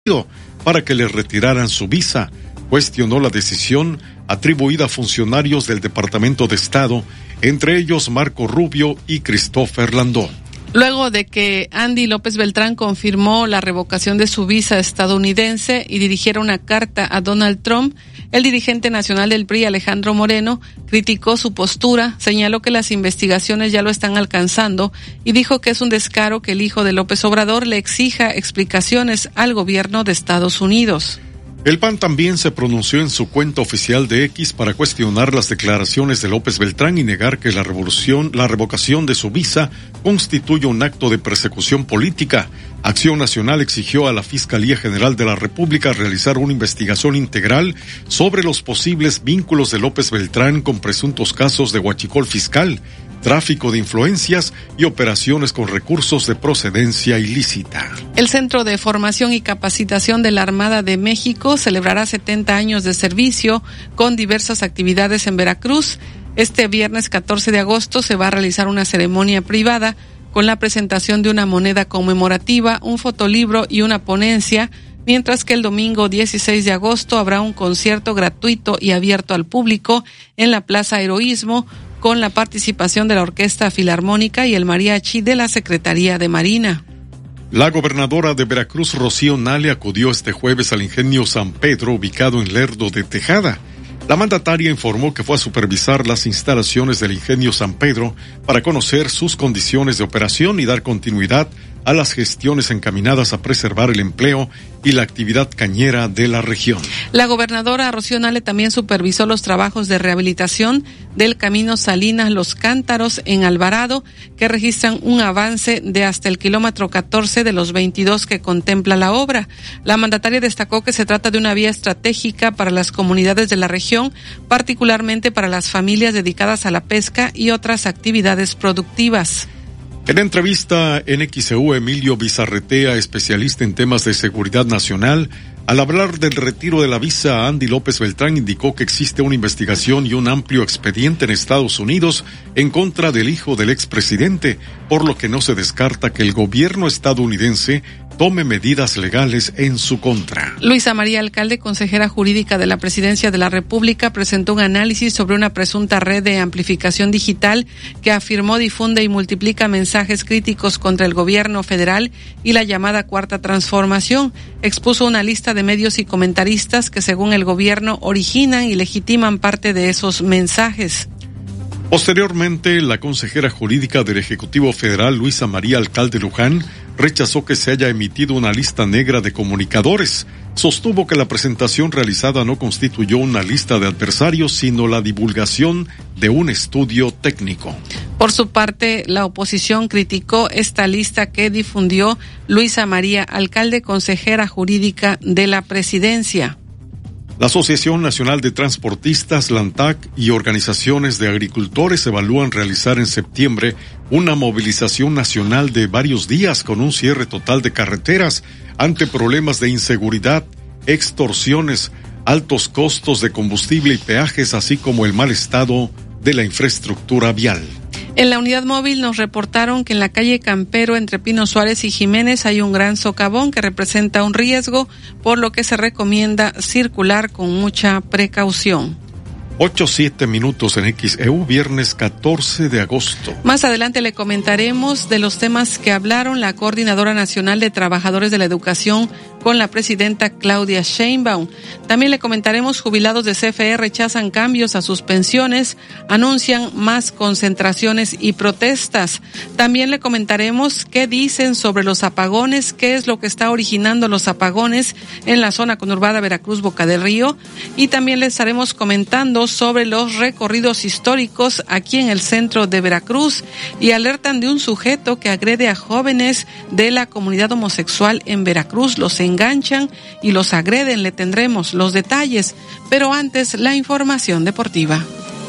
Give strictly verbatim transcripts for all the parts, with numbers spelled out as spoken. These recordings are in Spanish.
para que le retiraran su visa. Cuestionó la decisión atribuida a funcionarios del Departamento de Estado, entre ellos Marco Rubio y Christopher Landó. Luego de que Andy López Beltrán confirmó la revocación de su visa estadounidense y dirigiera una carta a Donald Trump, el dirigente nacional del P R I, Alejandro Moreno, criticó su postura, señaló que las investigaciones ya lo están alcanzando y dijo que es un descaro que el hijo de López Obrador le exija explicaciones al gobierno de Estados Unidos. El P A N también se pronunció en su cuenta oficial de X para cuestionar las declaraciones de López Beltrán y negar que la revolución, la revocación de su visa constituye un acto de persecución política. Acción Nacional exigió a la Fiscalía General de la República realizar una investigación integral sobre los posibles vínculos de López Beltrán con presuntos casos de huachicol fiscal, tráfico de influencias y operaciones con recursos de procedencia ilícita. El Centro de Formación y Capacitación de la Armada de México celebrará setenta años de servicio con diversas actividades en Veracruz. Este viernes catorce de agosto se va a realizar una ceremonia privada con la presentación de una moneda conmemorativa, un fotolibro y una ponencia, mientras que el domingo dieciséis de agosto habrá un concierto gratuito y abierto al público en la Plaza Heroísmo, con la participación de la Orquesta Filarmónica y el Mariachi de la Secretaría de Marina. La gobernadora de Veracruz, Rocío Nale, acudió este jueves al ingenio San Pedro, ubicado en Lerdo de Tejada. La mandataria informó que fue a supervisar las instalaciones del ingenio San Pedro para conocer sus condiciones de operación y dar continuidad a las gestiones encaminadas a preservar el empleo y la actividad cañera de la región. La gobernadora Rocío Nale también supervisó los trabajos de rehabilitación del camino Salinas Los Cántaros en Alvarado, que registran un avance de hasta el kilómetro catorce de los veintidós que contempla la obra. La mandataria destacó que se trata de una vía estratégica para las comunidades de la región, particularmente para las familias dedicadas a la pesca y otras actividades productivas. En entrevista en X E U, Emilio Bizarretea, especialista en temas de seguridad nacional, al hablar del retiro de la visa a Andy López Beltrán, indicó que existe una investigación y un amplio expediente en Estados Unidos en contra del hijo del expresidente, por lo que no se descarta que el gobierno estadounidense tome medidas legales en su contra. Luisa María Alcalde, consejera jurídica de la Presidencia de la República, presentó un análisis sobre una presunta red de amplificación digital que afirmó difunde y multiplica mensajes críticos contra el gobierno federal y la llamada Cuarta Transformación. Expuso una lista de medios y comentaristas que, según el gobierno, originan y legitiman parte de esos mensajes. Posteriormente, la consejera jurídica del Ejecutivo Federal, Luisa María Alcalde Luján, rechazó que se haya emitido una lista negra de comunicadores. Sostuvo que la presentación realizada no constituyó una lista de adversarios, sino la divulgación de un estudio técnico. Por su parte, la oposición criticó esta lista que difundió Luisa María Alcalde, consejera jurídica de la Presidencia. La Asociación Nacional de Transportistas, la ANTAC, y organizaciones de agricultores evalúan realizar en septiembre una movilización nacional de varios días con un cierre total de carreteras ante problemas de inseguridad, extorsiones, altos costos de combustible y peajes, así como el mal estado de la infraestructura vial. En la unidad móvil nos reportaron que en la calle Campero, entre Pino Suárez y Jiménez, hay un gran socavón que representa un riesgo, por lo que se recomienda circular con mucha precaución. Ocho, siete minutos en X E U, viernes catorce de agosto. Más adelante le comentaremos de los temas que hablaron la Coordinadora Nacional de Trabajadores de la Educación con la presidenta Claudia Sheinbaum. También le comentaremos jubilados de C F E rechazan cambios a sus pensiones, anuncian más concentraciones y protestas. También le comentaremos qué dicen sobre los apagones, qué es lo que está originando los apagones en la zona conurbada Veracruz-Boca del Río, y también le estaremos comentando sobre los recorridos históricos aquí en el centro de Veracruz, y alertan de un sujeto que agrede a jóvenes de la comunidad homosexual en Veracruz. Los enganchan y los agreden. Le tendremos los detalles, pero antes la información deportiva.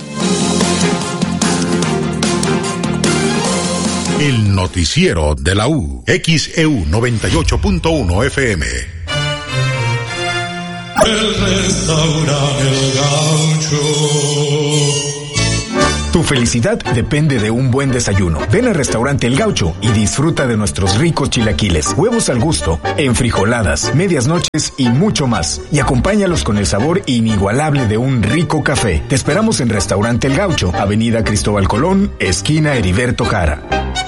El noticiero de la U, X E U noventa y ocho punto uno F M. El restaurante El Gaucho. Tu felicidad depende de un buen desayuno. Ven al restaurante El Gaucho y disfruta de nuestros ricos chilaquiles, huevos al gusto, enfrijoladas, medias noches y mucho más. Y acompáñalos con el sabor inigualable de un rico café. Te esperamos en Restaurante El Gaucho, Avenida Cristóbal Colón, esquina Heriberto Jara.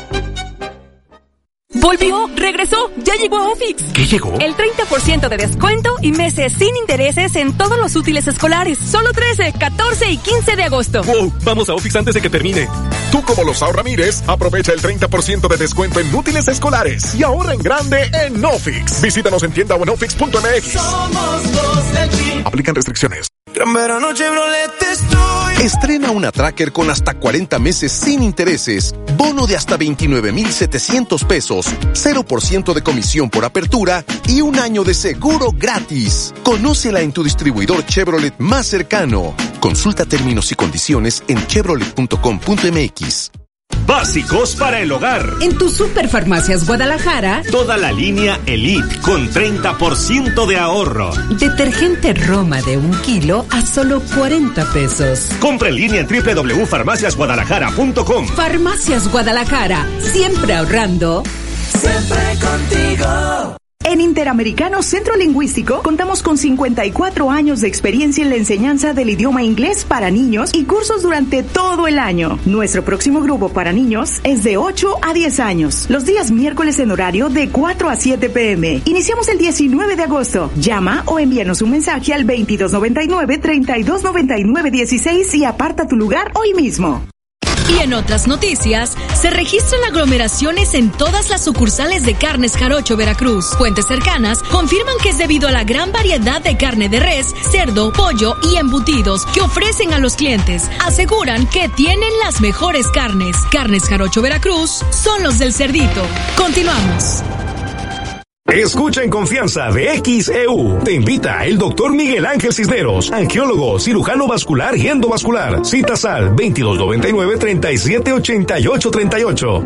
¡Volvió! ¡Regresó! ¡Ya llegó a Ofix! ¿Qué llegó? El treinta por ciento de descuento y meses sin intereses en todos los útiles escolares. Solo trece, catorce y quince de agosto. ¡Wow! Vamos a Ofix antes de que termine. Tú, como los Ramírez, aprovecha el treinta por ciento de descuento en útiles escolares y ahorra en grande en Ofix. Visítanos en tienda o en ofix punto m x. Somos los del Jeep. Aplican restricciones. Gran verano Chevrolet estoy. Estrena una Tracker con hasta cuarenta meses sin intereses, bono de hasta veintinueve mil setecientos pesos, cero por ciento de comisión por apertura y un año de seguro gratis. Conócela en tu distribuidor Chevrolet más cercano. Consulta términos y condiciones en chevrolet punto com punto m x. Básicos para el hogar. En tu Superfarmacias Guadalajara, toda la línea Elite con treinta por ciento de ahorro. Detergente Roma de un kilo a solo cuarenta pesos. Compra en línea en doble u doble u doble u punto farmacias guadalajara punto com. Farmacias Guadalajara, siempre ahorrando. Siempre contigo. En Interamericano Centro Lingüístico contamos con cincuenta y cuatro años de experiencia en la enseñanza del idioma inglés para niños y cursos durante todo el año. Nuestro próximo grupo para niños es de ocho a diez años, los días miércoles en horario de cuatro a siete pe eme. Iniciamos el diecinueve de agosto. Llama o envíanos un mensaje al veintidós noventa y nueve, treinta y dos noventa y nueve dieciséis y aparta tu lugar hoy mismo. Y en otras noticias, se registran aglomeraciones en todas las sucursales de Carnes Jarocho Veracruz. Fuentes cercanas confirman que es debido a la gran variedad de carne de res, cerdo, pollo y embutidos que ofrecen a los clientes. Aseguran que tienen las mejores carnes. Carnes Jarocho Veracruz son los del cerdito. Continuamos. Escucha en confianza de X E U. Te invita el doctor Miguel Ángel Cisneros, angiólogo, cirujano vascular y endovascular. Citas al veintidós noventa y nueve, treinta y siete, ochenta y ocho, treinta y ocho.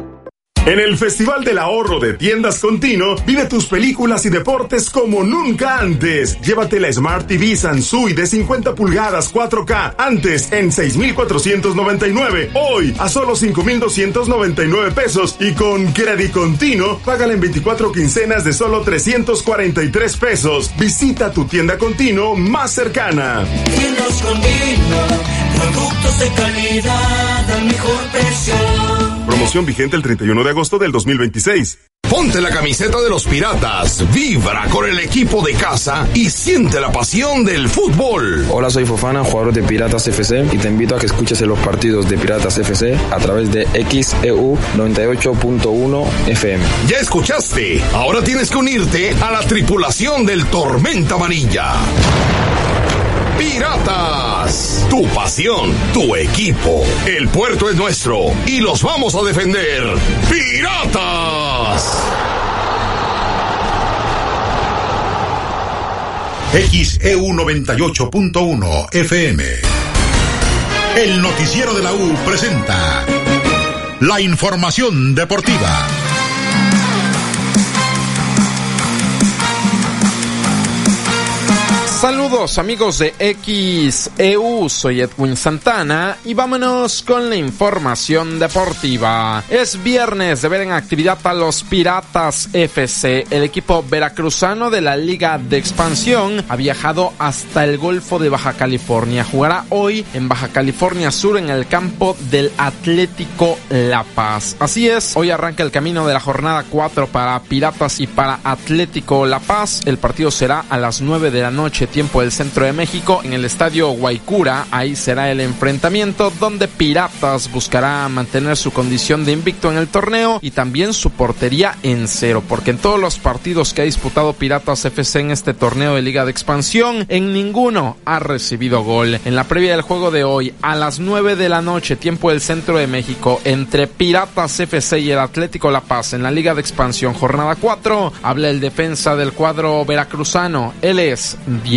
En el Festival del Ahorro de Tiendas Contino, vive tus películas y deportes como nunca antes. Llévate la Smart T V Sansui de cincuenta pulgadas cuatro K, antes en seis mil cuatrocientos noventa y nueve, hoy a solo cinco mil doscientos noventa y nueve pesos, y con Credit Contino, págala en veinticuatro quincenas de solo trescientos cuarenta y tres pesos. Visita tu tienda Contino más cercana. Tiendas Contino, productos de calidad al mejor precio. Promoción vigente el treinta y uno de agosto del dos mil veintiséis. Ponte la camiseta de los Piratas, vibra con el equipo de casa y siente la pasión del fútbol. Hola, soy Fofana, jugador de Piratas F C, y te invito a que escuches los partidos de Piratas F C a través de X E U noventa y ocho punto uno F M. Ya escuchaste, ahora tienes que unirte a la tripulación del Tormenta Amarilla. Piratas, tu pasión, tu equipo. El puerto es nuestro y los vamos a defender. ¡Piratas! X E U noventa y ocho punto uno F M. El noticiero de la U presenta la información deportiva. Saludos amigos de X E U, soy Edwin Santana y vámonos con la información deportiva. Es viernes de ver en actividad a los Piratas F C. El equipo veracruzano de la Liga de Expansión ha viajado hasta el Golfo de Baja California. Jugará hoy en Baja California Sur en el campo del Atlético La Paz. Así es, hoy arranca el camino de la jornada cuatro para Piratas y para Atlético La Paz. El partido será a las nueve de la noche, tiempo del centro de México, en el estadio Guaycura. Ahí será el enfrentamiento donde Piratas buscará mantener su condición de invicto en el torneo y también su portería en cero, porque en todos los partidos que ha disputado Piratas F C en este torneo de Liga de Expansión, en ninguno ha recibido gol. En la previa del juego de hoy, a las nueve de la noche, tiempo del centro de México, entre Piratas F C y el Atlético La Paz en la Liga de Expansión jornada cuatro, habla el defensa del cuadro veracruzano. Él es Diego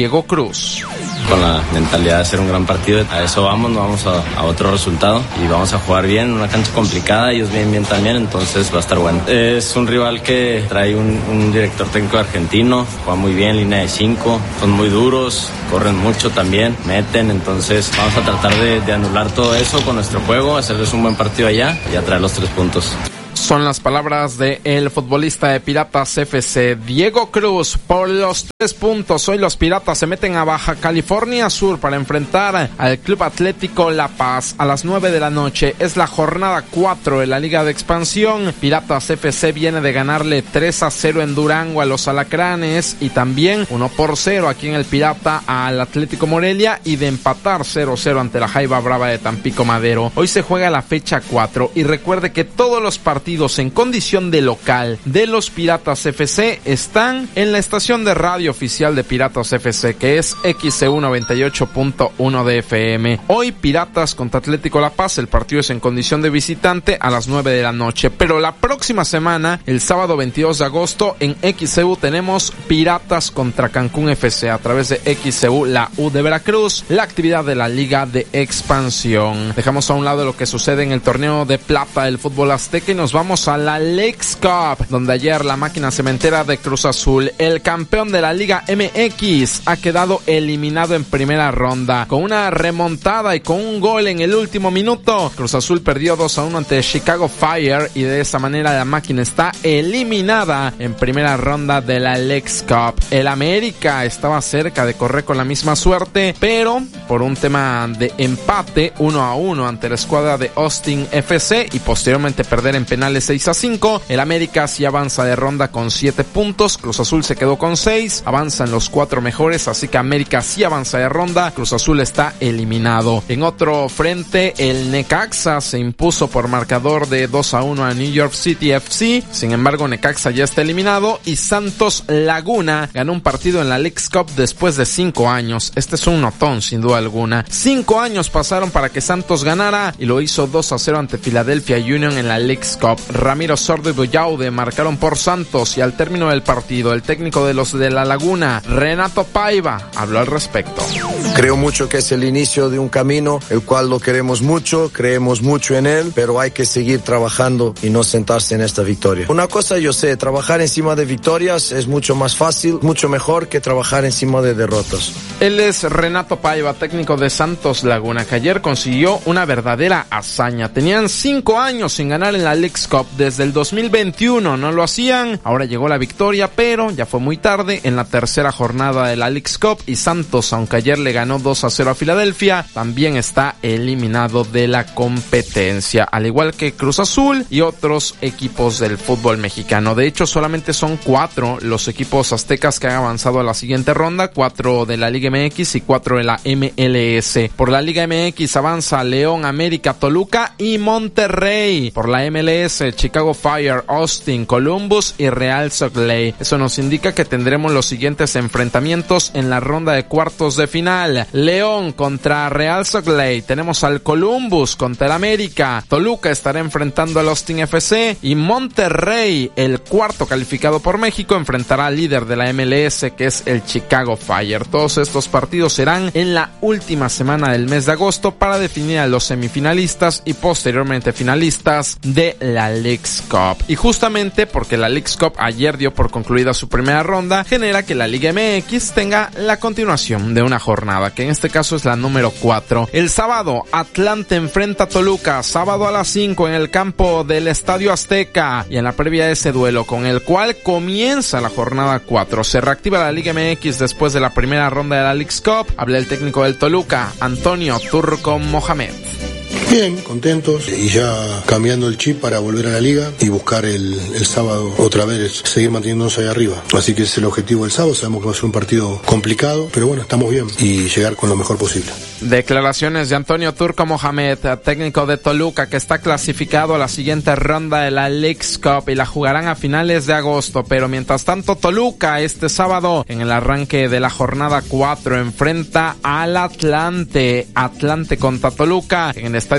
Diego Cruz. Con la mentalidad de hacer un gran partido, a eso vamos, no vamos a, a otro resultado y vamos a jugar bien, una cancha complicada, ellos vienen bien también, entonces va a estar bueno. Es un rival que trae un, un director técnico argentino, juega muy bien, línea de cinco, son muy duros, corren mucho también, meten, entonces vamos a tratar de, de anular todo eso con nuestro juego, hacerles un buen partido allá y a traer los tres puntos. Son las palabras de el futbolista de Piratas F C, Diego Cruz. Por los tres puntos, hoy los Piratas se meten a Baja California Sur para enfrentar al Club Atlético La Paz a las nueve de la noche. Es la jornada cuatro de la Liga de Expansión. Piratas F C viene de ganarle tres a cero en Durango a los Alacranes y también uno por cero aquí en el Pirata al Atlético Morelia y de empatar cero cero ante la Jaiba Brava de Tampico Madero. Hoy se juega la fecha cuatro y recuerde que todos los partidos en condición de local de los Piratas F C están en la estación de radio oficial de Piratas F C, que es X C U noventa y ocho punto uno de F M. Hoy Piratas contra Atlético La Paz, el partido es en condición de visitante a las nueve de la noche, pero la próxima semana, el sábado veintidós de agosto, en X C U tenemos Piratas contra Cancún F C a través de X C U La U de Veracruz, la actividad de la Liga de Expansión. Dejamos a un lado lo que sucede en el torneo de plata del fútbol azteca y nos vamos Vamos a la Leagues Cup, donde ayer la máquina cementera de Cruz Azul, el campeón de la Liga M X, ha quedado eliminado en primera ronda. Con una remontada y con un gol en el último minuto, Cruz Azul perdió dos a uno ante Chicago Fire y de esa manera la máquina está eliminada en primera ronda de la Leagues Cup. El América estaba cerca de correr con la misma suerte, pero por un tema de empate uno a uno ante la escuadra de Austin F C y posteriormente perder en penales seis a cinco, el América sí avanza de ronda con siete puntos, Cruz Azul se quedó con seis, avanzan los cuatro mejores, así que América sí avanza de ronda, Cruz Azul está eliminado. En otro frente, el Necaxa se impuso por marcador de dos a uno a New York City F C, sin embargo Necaxa ya está eliminado y Santos Laguna ganó un partido en la Leagues Cup después de cinco años. Este es un notón sin duda alguna. Cinco años pasaron para que Santos ganara y lo hizo dos a cero ante Philadelphia Union en la Leagues Cup. Ramiro Sordo y Boyaude marcaron por Santos y al término del partido el técnico de los de La Laguna, Renato Paiva, habló al respecto. Creo mucho que es el inicio de un camino el cual lo queremos mucho, creemos mucho en él, pero hay que seguir trabajando y no sentarse en esta victoria. Una cosa yo sé, trabajar encima de victorias es mucho más fácil, mucho mejor que trabajar encima de derrotas. Él es Renato Paiva, técnico de Santos Laguna, que ayer consiguió una verdadera hazaña. Tenían cinco años sin ganar en la Leagues Cup. Desde el dos mil veintiuno no lo hacían, ahora llegó la victoria, pero ya fue muy tarde en la tercera jornada de la Leagues Cup y Santos, aunque ayer le ganó dos a cero a Filadelfia, también está eliminado de la competencia, al igual que Cruz Azul y otros equipos del fútbol mexicano. De hecho, solamente son cuatro los equipos aztecas que han avanzado a la siguiente ronda, cuatro de la Liga M X y cuatro de la M L S. Por la Liga M X avanza León, América, Toluca y Monterrey. Por la M L S, Chicago Fire, Austin, Columbus y Real Salt Lake. Eso nos indica que tendremos los siguientes enfrentamientos en la ronda de cuartos de final. León contra Real Salt Lake. Tenemos al Columbus contra el América. Toluca estará enfrentando al Austin F C y Monterrey, el cuarto calificado por México, enfrentará al líder de la M L S, que es el Chicago Fire. Todos estos partidos serán en la última semana del mes de agosto para definir a los semifinalistas y posteriormente finalistas de la Leagues Cup. Y justamente porque la Leagues Cup ayer dio por concluida su primera ronda, genera que la Liga M X tenga la continuación de una jornada, que en este caso es la número cuatro. El sábado, Atlante enfrenta a Toluca, sábado a las cinco en el campo del Estadio Azteca, y en la previa de ese duelo, con el cual comienza la jornada cuatro. Se reactiva la Liga M X después de la primera ronda de la Leagues Cup. Habla el técnico del Toluca, Antonio Turco Mohamed. Bien, contentos y ya cambiando el chip para volver a la liga y buscar el, el sábado otra vez, seguir manteniéndonos ahí arriba. Así que ese es el objetivo del sábado. Sabemos que va a ser un partido complicado, pero bueno, estamos bien y llegar con lo mejor posible. Declaraciones de Antonio Turco Mohamed, técnico de Toluca, que está clasificado a la siguiente ronda de la Leagues Cup y la jugarán a finales de agosto. Pero mientras tanto, Toluca este sábado, en el arranque de la jornada cuatro, enfrenta al Atlante. Atlante contra Toluca en el estadio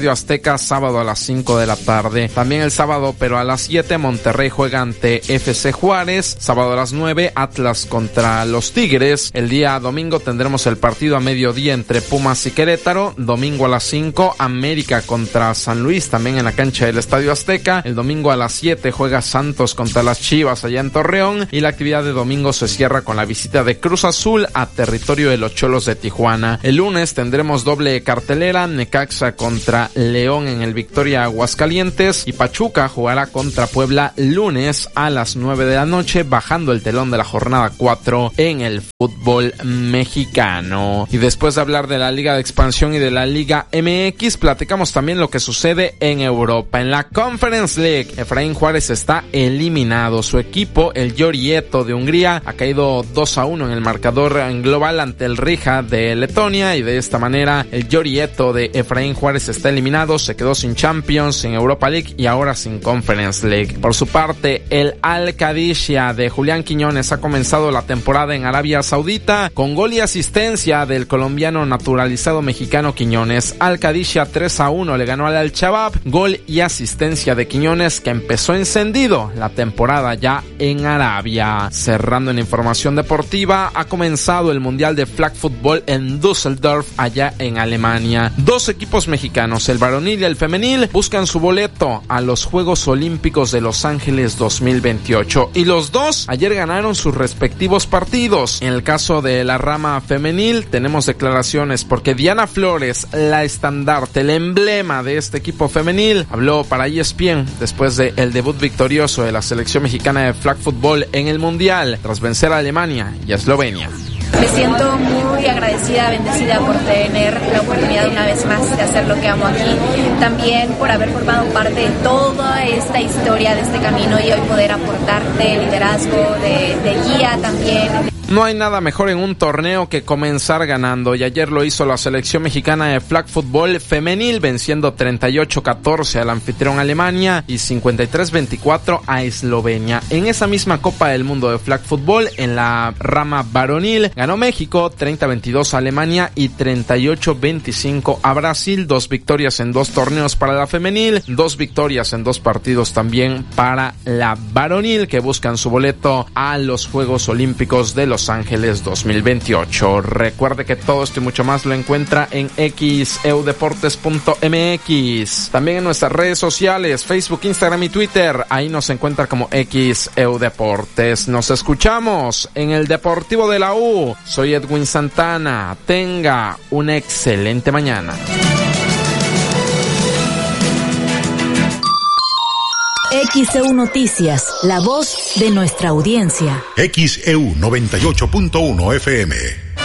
Estadio Azteca, sábado a las cinco de la tarde. También el sábado, pero a las siete, Monterrey juega ante F C Juárez. Sábado a las nueve, Atlas contra los Tigres. El día domingo tendremos el partido a mediodía entre Pumas y Querétaro. Domingo a las cinco, América contra San Luis, también en la cancha del Estadio Azteca. El domingo a las siete juega Santos contra las Chivas allá en Torreón. Y la actividad de domingo se cierra con la visita de Cruz Azul a territorio de los Cholos de Tijuana. El lunes tendremos doble cartelera, Necaxa contra León en el Victoria Aguascalientes y Pachuca jugará contra Puebla lunes a las nueve de la noche, bajando el telón de la jornada cuatro en el fútbol mexicano. Y después de hablar de la Liga de Expansión y de la Liga M X, platicamos también lo que sucede en Europa. En la Conference League, Efraín Juárez está eliminado. Su equipo, el Yorieto de Hungría, ha caído dos a uno en el marcador global ante el Rija de Letonia, y de esta manera el Yorieto de Efraín Juárez está eliminado, se quedó sin Champions, sin Europa League y ahora sin Conference League. Por su parte, el Al-Qadisiyah de Julián Quiñones ha comenzado la temporada en Arabia Saudita con gol y asistencia del colombiano naturalizado mexicano Quiñones. Al-Qadisiyah tres a uno le ganó al Al-Shabab, gol y asistencia de Quiñones, que empezó encendido la temporada ya en Arabia. Cerrando en información deportiva, ha comenzado el Mundial de Flag Football en Düsseldorf, allá en Alemania. Dos equipos mexicanos, el varonil y el femenil, buscan su boleto a los Juegos Olímpicos de Los Ángeles dos mil veintiocho, y los dos ayer ganaron sus respectivos partidos. En el caso de la rama femenil tenemos declaraciones porque Diana Flores, la estandarte, el emblema de este equipo femenil, habló para E S P N después del debut victorioso de la selección mexicana de flag football en el Mundial tras vencer a Alemania y a Eslovenia. Me siento muy agradecida, bendecida por tener la oportunidad una vez más de hacer lo que amo aquí. También por haber formado parte de toda esta historia, de este camino, y hoy poder aportarte liderazgo, de, de guía también. No hay nada mejor en un torneo que comenzar ganando, y ayer lo hizo la selección mexicana de flag football femenil, venciendo treinta y ocho a catorce al anfitrión Alemania y cincuenta y tres a veinticuatro a Eslovenia. En esa misma Copa del Mundo de flag football, en la rama varonil, ganó México treinta a veintidós a Alemania y treinta y ocho a veinticinco a Brasil. Dos victorias en dos torneos para la femenil, dos victorias en dos partidos también para la varonil, que buscan su boleto a los Juegos Olímpicos de los Los Ángeles dos mil veintiocho. Recuerde que todo esto y mucho más lo encuentra en x e u deportes punto m x. También en nuestras redes sociales, Facebook, Instagram y Twitter. Ahí nos encuentra como X E U Deportes. Nos escuchamos en el Deportivo de la U. Soy Edwin Santana. Tenga una excelente mañana. X E U Noticias, la voz de nuestra audiencia. X E U noventa y ocho punto uno F M.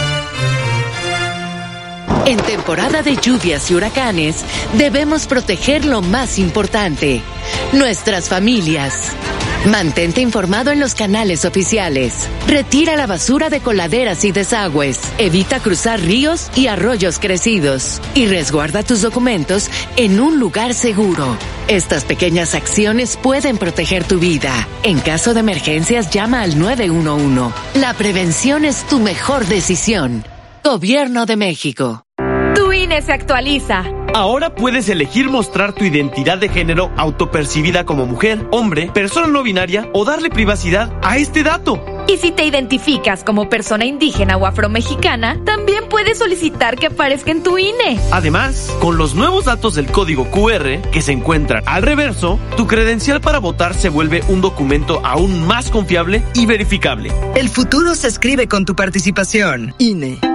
En temporada de lluvias y huracanes, debemos proteger lo más importante, nuestras familias. Mantente informado en los canales oficiales. Retira la basura de coladeras y desagües. Evita cruzar ríos y arroyos crecidos. Y resguarda tus documentos en un lugar seguro. Estas pequeñas acciones pueden proteger tu vida. En caso de emergencias, llama al nueve uno uno. La prevención es tu mejor decisión. Gobierno de México. Tu I N E se actualiza. Ahora puedes elegir mostrar tu identidad de género autopercibida como mujer, hombre, persona no binaria o darle privacidad a este dato. Y si te identificas como persona indígena o afromexicana, también puedes solicitar que aparezca en tu I N E. Además, con los nuevos datos del código Q R que se encuentran al reverso, tu credencial para votar se vuelve un documento aún más confiable y verificable. El futuro se escribe con tu participación. I N E.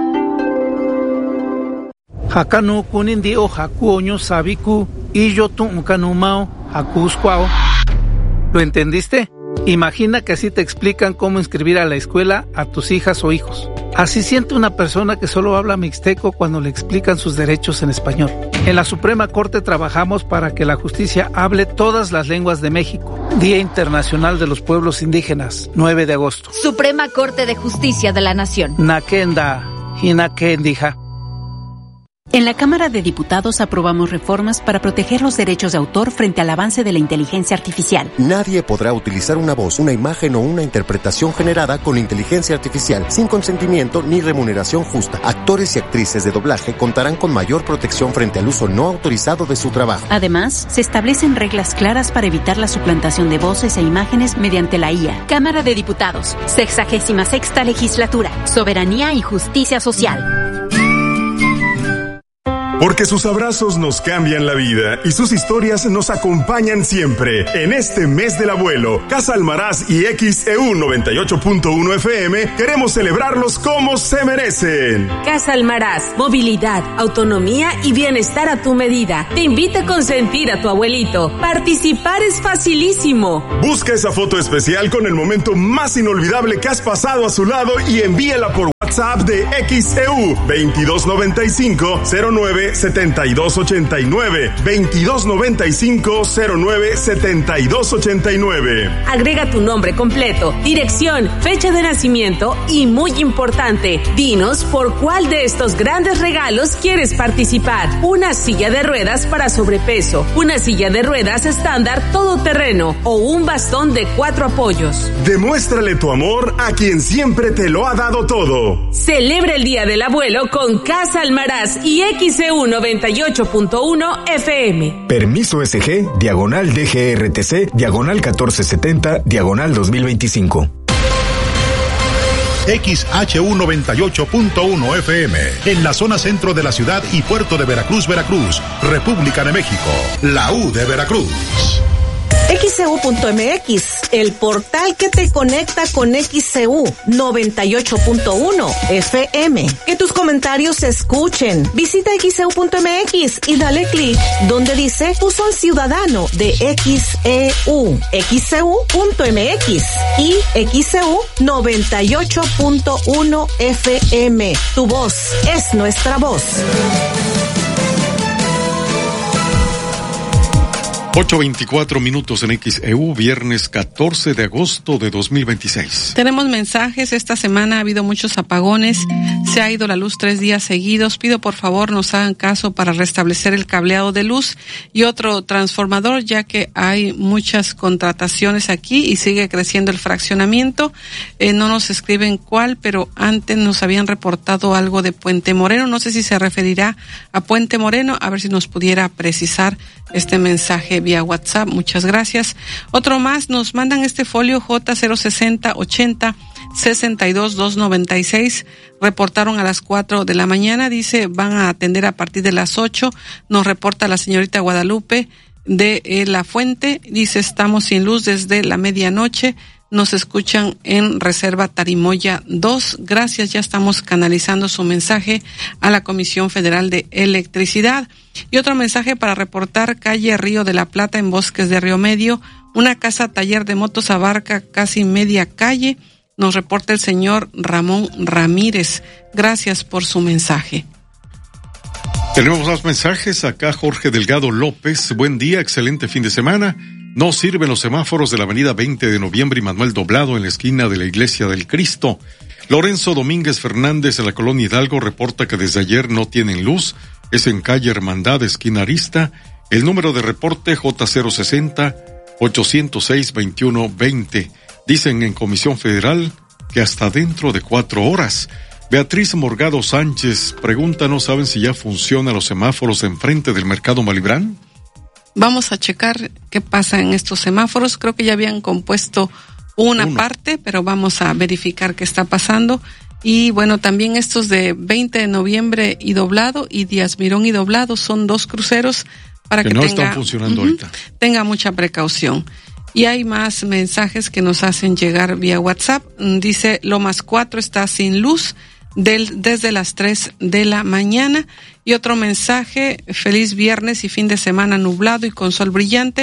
Hakano kunindi o hakuoño sabiku y yo tu kanumao hakuskwao. ¿Lo entendiste? Imagina que así te explican cómo inscribir a la escuela a tus hijas o hijos. Así siente una persona que solo habla mixteco cuando le explican sus derechos en español. En la Suprema Corte trabajamos para que la justicia hable todas las lenguas de México. Día Internacional de los Pueblos Indígenas, nueve de agosto. Suprema Corte de Justicia de la Nación. Nakenda, Hinakendija. En la Cámara de Diputados aprobamos reformas para proteger los derechos de autor frente al avance de la inteligencia artificial. Nadie podrá utilizar una voz, una imagen o una interpretación generada con inteligencia artificial sin consentimiento ni remuneración justa. Actores y actrices de doblaje contarán con mayor protección frente al uso no autorizado de su trabajo. Además, se establecen reglas claras para evitar la suplantación de voces e imágenes mediante la I A. Cámara de Diputados, sexagésima sexta legislatura, soberanía y justicia social. Porque sus abrazos nos cambian la vida y sus historias nos acompañan siempre. En este mes del abuelo, Casa Almaraz y X E U noventa y ocho punto uno F M queremos celebrarlos como se merecen. Casa Almaraz, movilidad, autonomía y bienestar a tu medida. Te invita a consentir a tu abuelito. Participar es facilísimo. Busca esa foto especial con el momento más inolvidable que has pasado a su lado y envíala por WhatsApp de X E U veintidós noventa y cinco cero nueve setenta y dos ochenta y nueve, veintidós noventa y cinco cero nueve setenta y dos ochenta y nueve. Agrega tu nombre completo, dirección, fecha de nacimiento y, muy importante, dinos por cuál de estos grandes regalos quieres participar. Una silla de ruedas para sobrepeso, una silla de ruedas estándar todoterreno o un bastón de cuatro apoyos. Demuéstrale tu amor a quien siempre te lo ha dado todo. Celebra el Día del Abuelo con Casa Almaraz y X E U noventa y ocho punto uno F M. Permiso S G, diagonal D G R T C, diagonal catorce setenta, diagonal dos mil veinticinco. X H U noventa y ocho punto uno F M, en la zona centro de la ciudad y puerto de Veracruz, Veracruz, República de México, la U de Veracruz. X E U punto M X, el portal que te conecta con X E U noventa y ocho punto uno F M. Que tus comentarios se escuchen. Visita X E U punto M X y dale clic donde dice Buzón Ciudadano de X E U. X E U punto M X y X E U noventa y ocho punto uno F M. Tu voz es nuestra voz. ocho veinticuatro minutos en X E U, viernes catorce de agosto de dos mil veintiséis. Tenemos mensajes. Esta semana ha habido muchos apagones. Se ha ido la luz tres días seguidos. Pido por favor nos hagan caso para restablecer el cableado de luz y otro transformador, ya que hay muchas contrataciones aquí y sigue creciendo el fraccionamiento. Eh, no nos escriben cuál, pero antes nos habían reportado algo de Puente Moreno. No sé si se referirá a Puente Moreno. A ver si nos pudiera precisar este mensaje vía WhatsApp. Muchas gracias. Otro más, nos mandan este folio J cero sesenta ochenta sesenta y dos doscientos noventa y seis. Reportaron a las cuatro de la mañana. Dice, van a atender a partir de las ocho. Nos reporta la señorita Guadalupe de eh, La Fuente. Dice, estamos sin luz desde la medianoche. Nos escuchan en Reserva Tarimoya dos. Gracias, ya estamos canalizando su mensaje a la Comisión Federal de Electricidad. Y otro mensaje para reportar, calle Río de la Plata en Bosques de Río Medio. Una casa taller de motos abarca casi media calle. Nos reporta el señor Ramón Ramírez. Gracias por su mensaje. Tenemos más mensajes. Acá Jorge Delgado López. Buen día, excelente fin de semana. No sirven los semáforos de la avenida veinte de noviembre y Manuel Doblado en la esquina de la Iglesia del Cristo. Lorenzo Domínguez Fernández de la Colonia Hidalgo reporta que desde ayer no tienen luz. Es en calle Hermandad, esquina Arista. El número de reporte J cero sesenta ochocientos seis veintiuno veinte. Dicen en Comisión Federal que hasta dentro de cuatro horas. Beatriz Morgado Sánchez pregunta, ¿no saben si ya funcionan los semáforos enfrente del Mercado Malibrán? Vamos a checar qué pasa en estos semáforos. Creo que ya habían compuesto una Uno. parte, pero vamos a verificar qué está pasando. Y bueno, también estos de veinte de noviembre y Doblado y Díaz Mirón y Doblado son dos cruceros para que, que no tenga, están funcionando uh-huh, ahorita. Tenga mucha precaución. Y hay más mensajes que nos hacen llegar vía WhatsApp. Dice, Lomas cuatro está sin luz del, desde las tres de la mañana. Y otro mensaje, feliz viernes y fin de semana nublado y con sol brillante.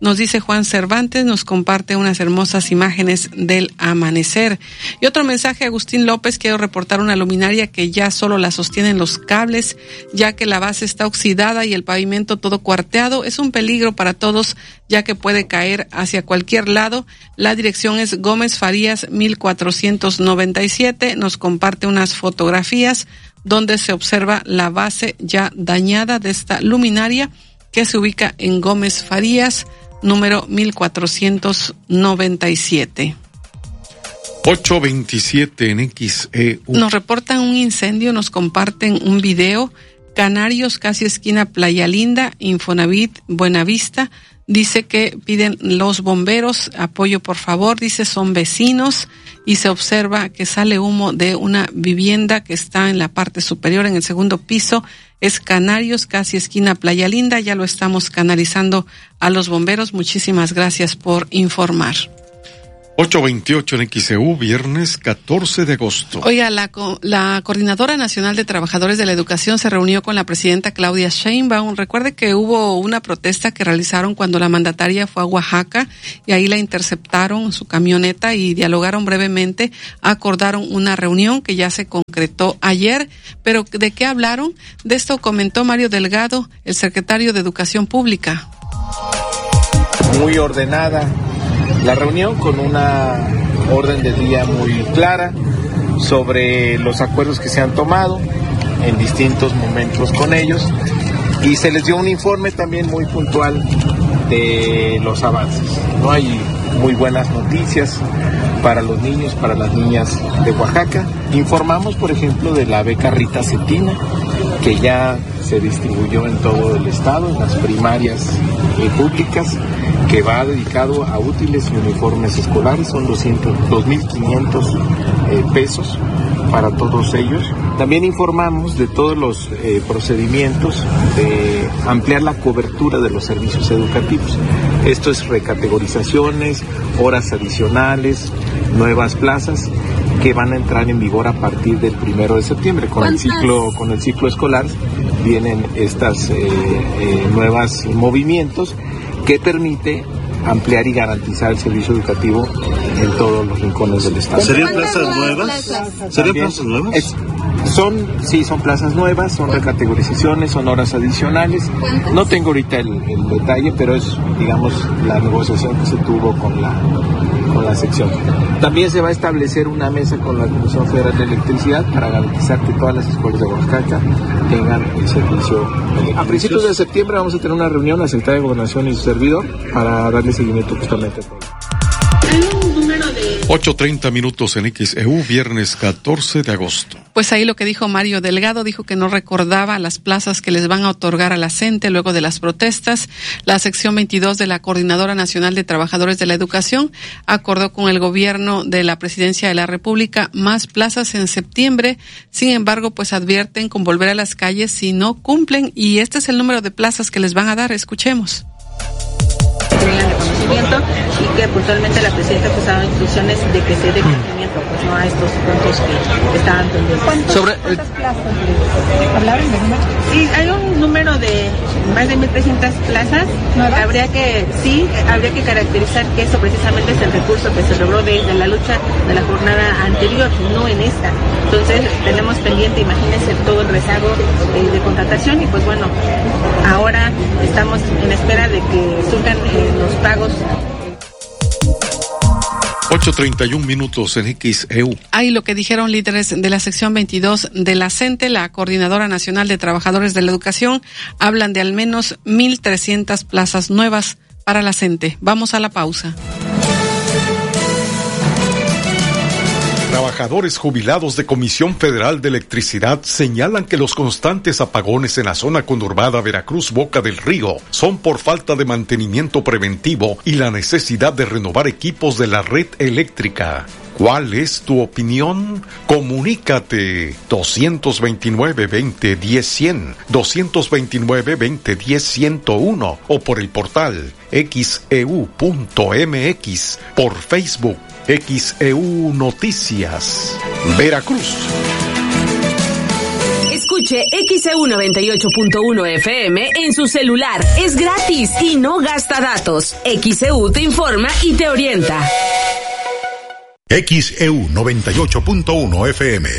Nos dice Juan Cervantes, nos comparte unas hermosas imágenes del amanecer. Y otro mensaje, Agustín López, quiero reportar una luminaria que ya solo la sostienen los cables, ya que la base está oxidada y el pavimento todo cuarteado. Es un peligro para todos, ya que puede caer hacia cualquier lado. La dirección es Gómez Farías mil cuatrocientos noventa y siete. Nos comparte unas fotografías donde se observa la base ya dañada de esta luminaria que se ubica en Gómez Farías, número mil cuatrocientos noventa y siete. ocho veintisiete en X E U. Nos reportan un incendio, nos comparten un video. Canarios, casi esquina Playa Linda, Infonavit, Buenavista. Dice que piden los bomberos apoyo, por favor. Dice son vecinos y se observa que sale humo de una vivienda que está en la parte superior, en el segundo piso. Es Canarios, casi esquina Playa Linda. Ya lo estamos canalizando a los bomberos. Muchísimas gracias por informar. ocho veintiocho en X E U, viernes catorce de agosto. Oiga, la, la Coordinadora Nacional de Trabajadores de la Educación se reunió con la presidenta Claudia Sheinbaum. Recuerde que hubo una protesta que realizaron cuando la mandataria fue a Oaxaca y ahí la interceptaron su camioneta y dialogaron brevemente. Acordaron una reunión que ya se concretó ayer. Pero ¿de qué hablaron? De esto comentó Mario Delgado, el secretario de Educación Pública. Muy ordenada la reunión, con una orden de día muy clara sobre los acuerdos que se han tomado en distintos momentos con ellos, y se les dio un informe también muy puntual de los avances. No hay muy buenas noticias para los niños, para las niñas de Oaxaca. Informamos, por ejemplo, de la beca Rita Cetina, que ya se distribuyó en todo el estado, en las primarias eh, públicas, que va dedicado a útiles y uniformes escolares. Son dos mil quinientos eh, pesos para todos ellos. También informamos de todos los eh, procedimientos de ampliar la cobertura de los servicios educativos. Esto es recategorizaciones, horas adicionales, nuevas plazas que van a entrar en vigor a partir del primero de septiembre. Con el ciclo, con el ciclo escolar vienen estas eh, eh, nuevas movimientos que permite ampliar y garantizar el servicio educativo en todos los rincones del estado. ¿Serían plazas nuevas? ¿Serían plazas nuevas? Es, son, sí, son plazas nuevas, son recategorizaciones, son horas adicionales. No tengo ahorita el, el detalle, pero es, digamos, la negociación que se tuvo con la, con la sección. También se va a establecer una mesa con la Comisión Federal de Electricidad para garantizar que todas las escuelas de Oaxaca tengan el servicio eléctrico. A principios de septiembre vamos a tener una reunión, la Secretaría de Gobernación y su servidor, para darle seguimiento justamente a todo. ocho treinta minutos en X E U, viernes catorce de agosto. Pues ahí lo que dijo Mario Delgado, dijo que no recordaba las plazas que les van a otorgar a la CENTE luego de las protestas. La sección veintidós de la Coordinadora Nacional de Trabajadores de la Educación acordó con el gobierno de la Presidencia de la República más plazas en septiembre. Sin embargo, pues advierten con volver a las calles si no cumplen, y este es el número de plazas que les van a dar. Escuchemos. Tengan reconocimiento y que puntualmente la presidenta pues ha dado instrucciones de que se dé cumplimiento pues no a estos puntos que estaban pendientes. Sobre ¿Cuántas plazas les hablaron de número? Sí, hay un número de más de mil trescientas plazas. ¿Nuevas? Habría que, sí, habría que caracterizar que eso precisamente es el recurso que se logró desde la lucha de la jornada anterior, no en esta. Entonces tenemos pendiente, imagínense, todo el rezago eh, de contratación, y pues bueno, ahora estamos en espera de que surjan eh, los pagos. ocho treinta y un minutos en X E U. Ahí lo que dijeron líderes de la sección veintidós de la CENTE, la Coordinadora Nacional de Trabajadores de la Educación, hablan de al menos mil trescientas plazas nuevas para la CENTE. Vamos a la pausa. Trabajadores jubilados de Comisión Federal de Electricidad señalan que los constantes apagones en la zona conurbada Veracruz-Boca del Río son por falta de mantenimiento preventivo y la necesidad de renovar equipos de la red eléctrica. ¿Cuál es tu opinión? Comunícate dos dos nueve, veinte, diez, cien, dos dos nueve, veinte, diez, ciento uno o por el portal x e u punto m x, por Facebook X E U Noticias, Veracruz. Escuche X E U noventa y ocho punto uno F M en su celular. Es gratis y no gasta datos. X E U te informa y te orienta. X E U noventa y ocho punto uno F M.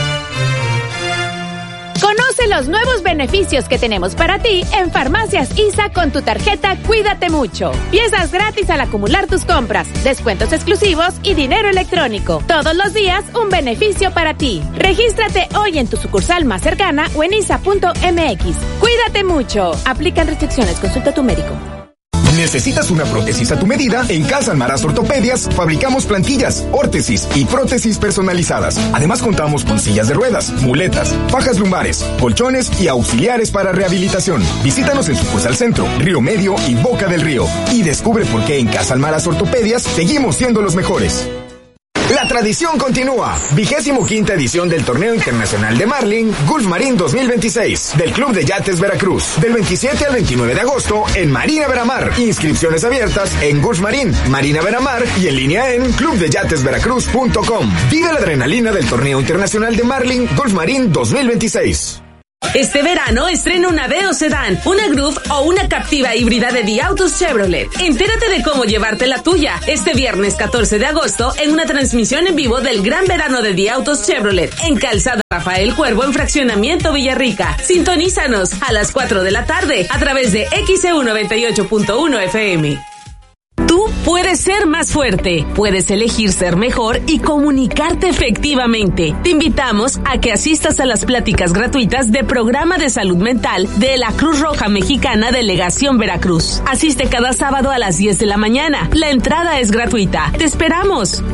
Conoce los nuevos beneficios que tenemos para ti en Farmacias I S A con tu tarjeta Cuídate Mucho. Piezas gratis al acumular tus compras, descuentos exclusivos y dinero electrónico. Todos los días un beneficio para ti. Regístrate hoy en tu sucursal más cercana o en isa punto m x. Cuídate mucho. Aplican restricciones. Consulta a tu médico. ¿Necesitas una prótesis a tu medida? En Casa Almaraz Ortopedias fabricamos plantillas, órtesis y prótesis personalizadas. Además contamos con sillas de ruedas, muletas, fajas lumbares, colchones y auxiliares para rehabilitación. Visítanos en sucursal Centro, Río Medio y Boca del Río y descubre por qué en Casa Almaraz Ortopedias seguimos siendo los mejores. La tradición continúa. Vigésimo quinta edición del Torneo Internacional de Marlin Gulf Marine dos mil veintiséis del Club de Yates Veracruz. Del veintisiete al veintinueve de agosto en Marina Veramar. Inscripciones abiertas en Gulf Marine, Marina Veramar y en línea en club de yates veracruz punto com. Vive la adrenalina del Torneo Internacional de Marlin Gulf Marine dos mil veintiséis. Este verano estrena una Aveo Sedán, una Groove o una Captiva híbrida de The Autos Chevrolet. Entérate de cómo llevarte la tuya este viernes catorce de agosto en una transmisión en vivo del Gran Verano de The Autos Chevrolet en Calzada Rafael Cuervo en Fraccionamiento Villarrica. Sintonízanos a las cuatro de la tarde a través de X E U noventa y ocho punto uno F M. Tú puedes ser más fuerte, puedes elegir ser mejor y comunicarte efectivamente. Te invitamos a que asistas a las pláticas gratuitas de Programa de Salud Mental de la Cruz Roja Mexicana Delegación Veracruz. Asiste cada sábado a las diez de la mañana. La entrada es gratuita. ¡Te esperamos!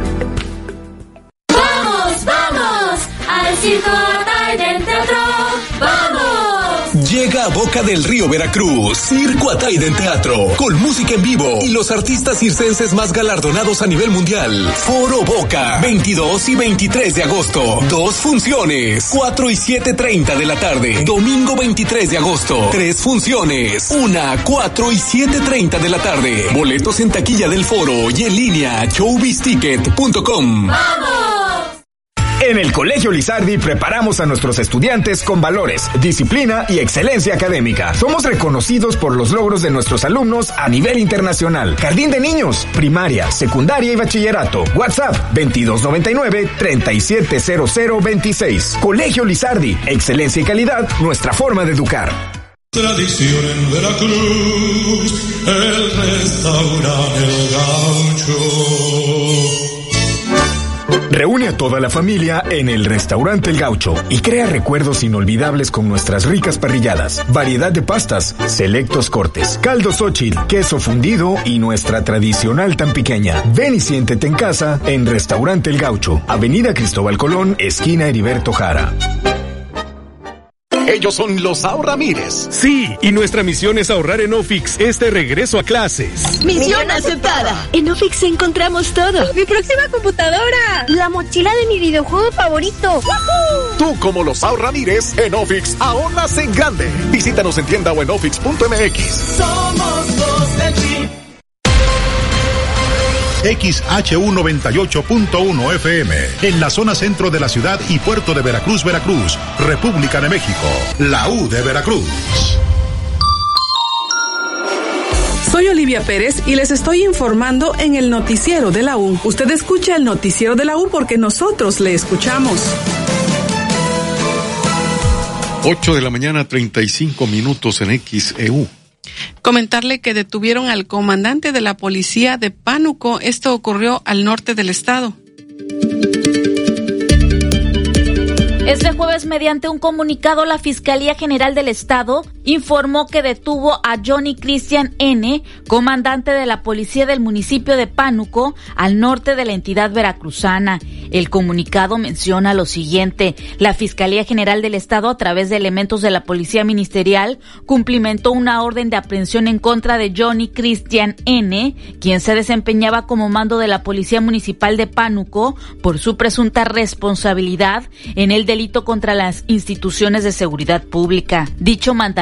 ¡Vamos, vamos! ¡Al Circo Ataide Teatro! ¡Vamos! Llega a Boca del Río, Veracruz, Circo Ataide Teatro, con música en vivo y los artistas circenses más galardonados a nivel mundial. Foro Boca, veintidós y veintitrés de agosto. Dos funciones, cuatro y siete treinta de la tarde. Domingo veintitrés de agosto, tres funciones, una, cuatro y siete treinta de la tarde. Boletos en taquilla del foro y en línea showbiz ticket punto com. ¡Vamos! En el Colegio Lizardi preparamos a nuestros estudiantes con valores, disciplina y excelencia académica. Somos reconocidos por los logros de nuestros alumnos a nivel internacional. Jardín de niños, primaria, secundaria y bachillerato. WhatsApp veintidós noventa y nueve, treinta y siete cero cero veintiséis. Colegio Lizardi, excelencia y calidad, nuestra forma de educar. Tradición en Veracruz, el restaurante El Gaucho. Reúne a toda la familia en el Restaurante El Gaucho y crea recuerdos inolvidables con nuestras ricas parrilladas, variedad de pastas, selectos cortes, caldo Xóchitl, queso fundido y nuestra tradicional tan pequeña. Ven y siéntete en casa en Restaurante El Gaucho, Avenida Cristóbal Colón, esquina Heriberto Jara. Ellos son los Ahorramires. Sí, y nuestra misión es ahorrar en Ofix este regreso a clases. Misión aceptada. En Ofix encontramos todo. Mi próxima computadora. La mochila de mi videojuego favorito. ¡Woohoo! Tú, como los Ahorramires, en Ofix ahorras en grande. Visítanos en tienda o en ofix punto m x. Somos los del Chip. X H U noventa y ocho punto uno F M, en la zona centro de la ciudad y puerto de Veracruz, Veracruz, República de México, la U de Veracruz. Soy Olivia Pérez y les estoy informando en el noticiero de la U. Usted escucha el noticiero de la U porque nosotros le escuchamos. ocho de la mañana, treinta y cinco minutos en X E U. Comentarle que detuvieron al comandante de la policía de Pánuco. Esto ocurrió al norte del estado. Este jueves, mediante un comunicado, la Fiscalía General del Estado informó que detuvo a Johnny Cristian N., comandante de la policía del municipio de Pánuco, al norte de la entidad veracruzana. El comunicado menciona lo siguiente: la Fiscalía General del Estado, a través de elementos de la Policía Ministerial, cumplimentó una orden de aprehensión en contra de Johnny Cristian N., quien se desempeñaba como mando de la Policía Municipal de Pánuco, por su presunta responsabilidad en el delito contra las instituciones de seguridad pública. Dicho mandamiento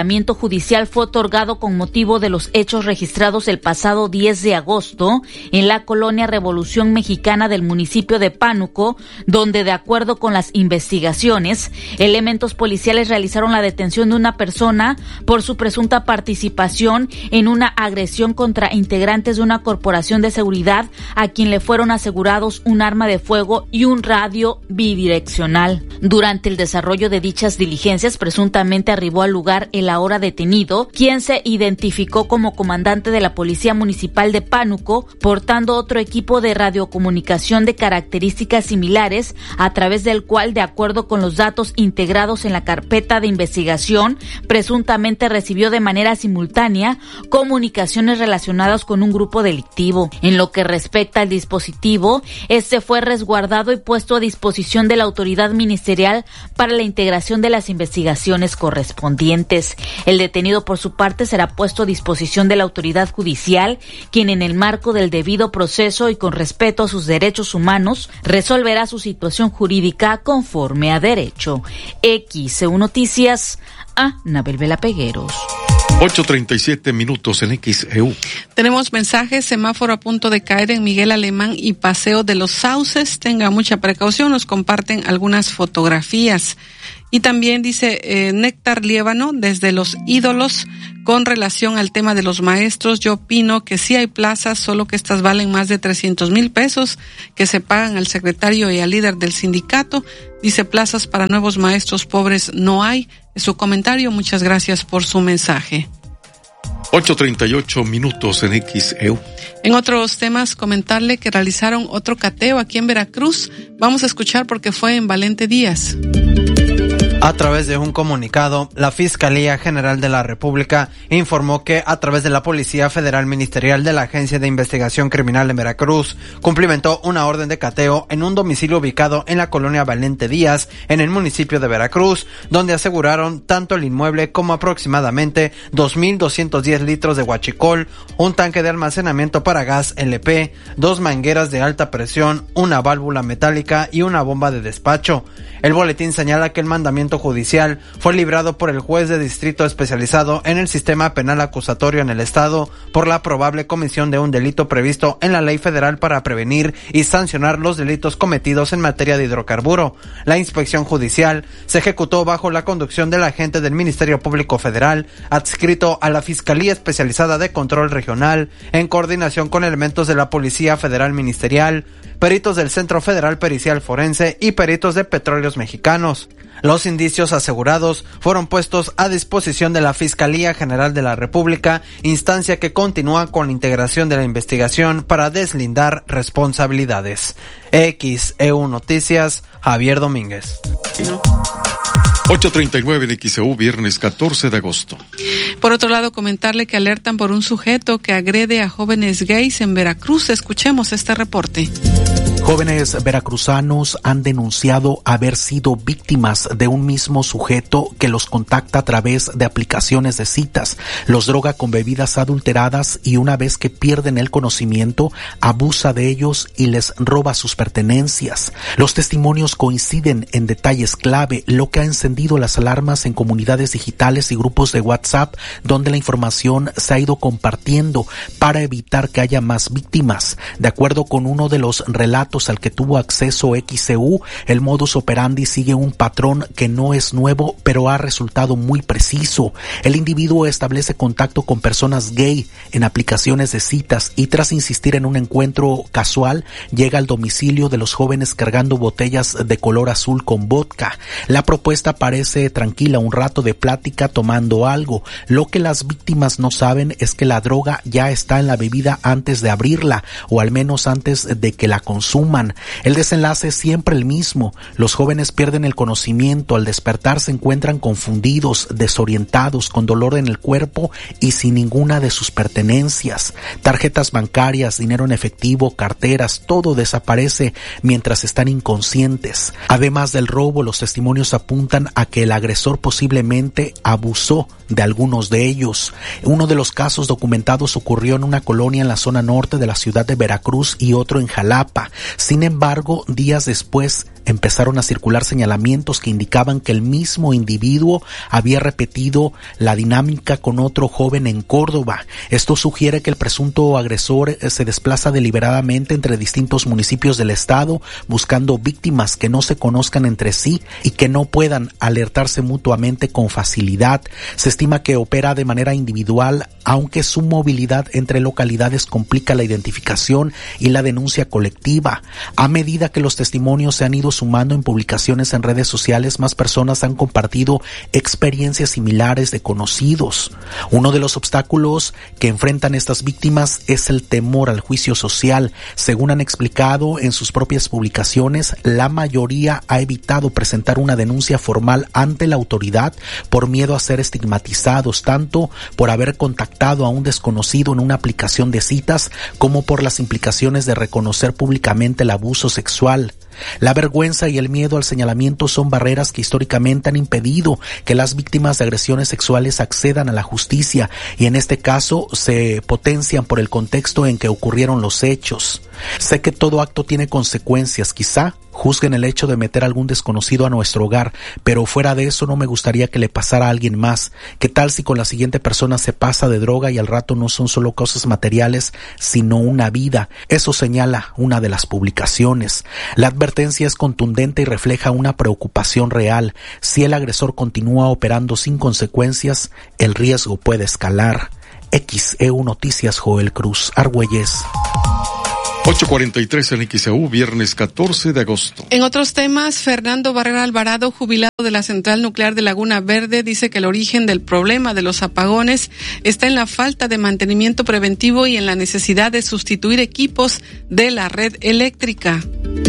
allanamiento judicial fue otorgado con motivo de los hechos registrados el pasado diez de agosto en la colonia Revolución Mexicana del municipio de Pánuco, donde, de acuerdo con las investigaciones, elementos policiales realizaron la detención de una persona por su presunta participación en una agresión contra integrantes de una corporación de seguridad, a quien le fueron asegurados un arma de fuego y un radio bidireccional. Durante el desarrollo de dichas diligencias, presuntamente arribó al lugar el ahora detenido, quien se identificó como comandante de la Policía Municipal de Pánuco, portando otro equipo de radiocomunicación de características similares, a través del cual, de acuerdo con los datos integrados en la carpeta de investigación, presuntamente recibió de manera simultánea comunicaciones relacionadas con un grupo delictivo. En lo que respecta al dispositivo, este fue resguardado y puesto a disposición de la autoridad ministerial para la integración de las investigaciones correspondientes. El detenido, por su parte, será puesto a disposición de la autoridad judicial, quien, en el marco del debido proceso y con respeto a sus derechos humanos, resolverá su situación jurídica conforme a derecho. X C U Noticias, a Nabel Vela Pegueros. ocho treinta y siete minutos en X E U. Tenemos mensajes: semáforo a punto de caer en Miguel Alemán y Paseo de los Sauces. Tenga mucha precaución. Nos comparten algunas fotografías. Y también dice eh, Néctar Liébano, desde Los Ídolos, con relación al tema de los maestros, yo opino que sí hay plazas, solo que estas valen más de trescientos mil pesos que se pagan al secretario y al líder del sindicato. Dice, plazas para nuevos maestros pobres no hay. Es su comentario. Muchas gracias por su mensaje. ocho treinta y ocho minutos en X E U. En otros temas, comentarle que realizaron otro cateo aquí en Veracruz. Vamos a escuchar porque fue en Valente Díaz. A través de un comunicado, la Fiscalía General de la República informó que, a través de la Policía Federal Ministerial de la Agencia de Investigación Criminal en Veracruz, cumplimentó una orden de cateo en un domicilio ubicado en la colonia Valente Díaz, en el municipio de Veracruz, donde aseguraron tanto el inmueble como aproximadamente dos mil doscientos diez litros de huachicol, un tanque de almacenamiento para gas L P, dos mangueras de alta presión, una válvula metálica y una bomba de despacho. El boletín señala que el mandamiento judicial fue librado por el juez de distrito especializado en el sistema penal acusatorio en el estado por la probable comisión de un delito previsto en la Ley Federal para prevenir y sancionar los delitos cometidos en materia de hidrocarburo. La inspección judicial se ejecutó bajo la conducción del agente del Ministerio Público Federal adscrito a la Fiscalía Especializada de Control Regional, en coordinación con elementos de la Policía Federal Ministerial, peritos del Centro Federal Pericial Forense y peritos de Petróleos Mexicanos. Los indicios asegurados fueron puestos a disposición de la Fiscalía General de la República, instancia que continúa con la integración de la investigación para deslindar responsabilidades. X E U Noticias, Javier Domínguez. ocho treinta y nueve en X E U, viernes catorce de agosto. Por otro lado, comentarle que alertan por un sujeto que agrede a jóvenes gays en Veracruz. Escuchemos este reporte. Jóvenes veracruzanos han denunciado haber sido víctimas de un mismo sujeto que los contacta a través de aplicaciones de citas, los droga con bebidas adulteradas y una vez que pierden el conocimiento, abusa de ellos y les roba sus pertenencias. Los testimonios coinciden en detalles clave, lo que ha encendido las alarmas en comunidades digitales y grupos de WhatsApp, donde la información se ha ido compartiendo para evitar que haya más víctimas. De acuerdo con uno de los relatos al que tuvo acceso X E U, el modus operandi sigue un patrón que no es nuevo, pero ha resultado muy preciso. El individuo establece contacto con personas gay en aplicaciones de citas y, tras insistir en un encuentro casual, llega al domicilio de los jóvenes cargando botellas de color azul con vodka. La propuesta parece tranquila, un rato de plática tomando algo. Lo que las víctimas no saben es que la droga ya está en la bebida antes de abrirla, o al menos antes de que la consuman. El desenlace es siempre el mismo. Los jóvenes pierden el conocimiento. Al despertar se encuentran confundidos, desorientados, con dolor en el cuerpo y sin ninguna de sus pertenencias. Tarjetas bancarias, dinero en efectivo, carteras, todo desaparece mientras están inconscientes. Además del robo, los testimonios apuntan a que el agresor posiblemente abusó de algunos de ellos. Uno de los casos documentados ocurrió en una colonia en la zona norte de la ciudad de Veracruz y otro en Jalapa. Sin embargo, días después empezaron a circular señalamientos que indicaban que el mismo individuo había repetido la dinámica con otro joven en Córdoba. Esto sugiere que el presunto agresor se desplaza deliberadamente entre distintos municipios del estado, buscando víctimas que no se conozcan entre sí y que no puedan alertarse mutuamente con facilidad. Se estima que opera de manera individual, aunque su movilidad entre localidades complica la identificación y la denuncia colectiva. A medida que los testimonios se han ido sumando en publicaciones en redes sociales, más personas han compartido experiencias similares de conocidos. Uno de los obstáculos que enfrentan estas víctimas es el temor al juicio social. Según han explicado en sus propias publicaciones, la mayoría ha evitado presentar una denuncia formal ante la autoridad por miedo a ser estigmatizados, tanto por haber contactado a un desconocido en una aplicación de citas como por las implicaciones de reconocer públicamente el abuso sexual. La vergüenza y el miedo al señalamiento son barreras que históricamente han impedido que las víctimas de agresiones sexuales accedan a la justicia, y en este caso se potencian por el contexto en que ocurrieron los hechos. Sé que todo acto tiene consecuencias, quizá juzguen el hecho de meter a algún desconocido a nuestro hogar, pero fuera de eso no me gustaría que le pasara a alguien más. ¿Qué tal si con la siguiente persona se pasa de droga y al rato no son solo cosas materiales, sino una vida? Eso señala una de las publicaciones. La advertencia es contundente y refleja una preocupación real. Si el agresor continúa operando sin consecuencias, el riesgo puede escalar. X E U Noticias, Joel Cruz, Argüelles. ocho cuarenta y tres en X E U, viernes catorce de agosto. En otros temas, Fernando Barrera Alvarado, jubilado de la Central Nuclear de Laguna Verde, dice que el origen del problema de los apagones está en la falta de mantenimiento preventivo y en la necesidad de sustituir equipos de la red eléctrica.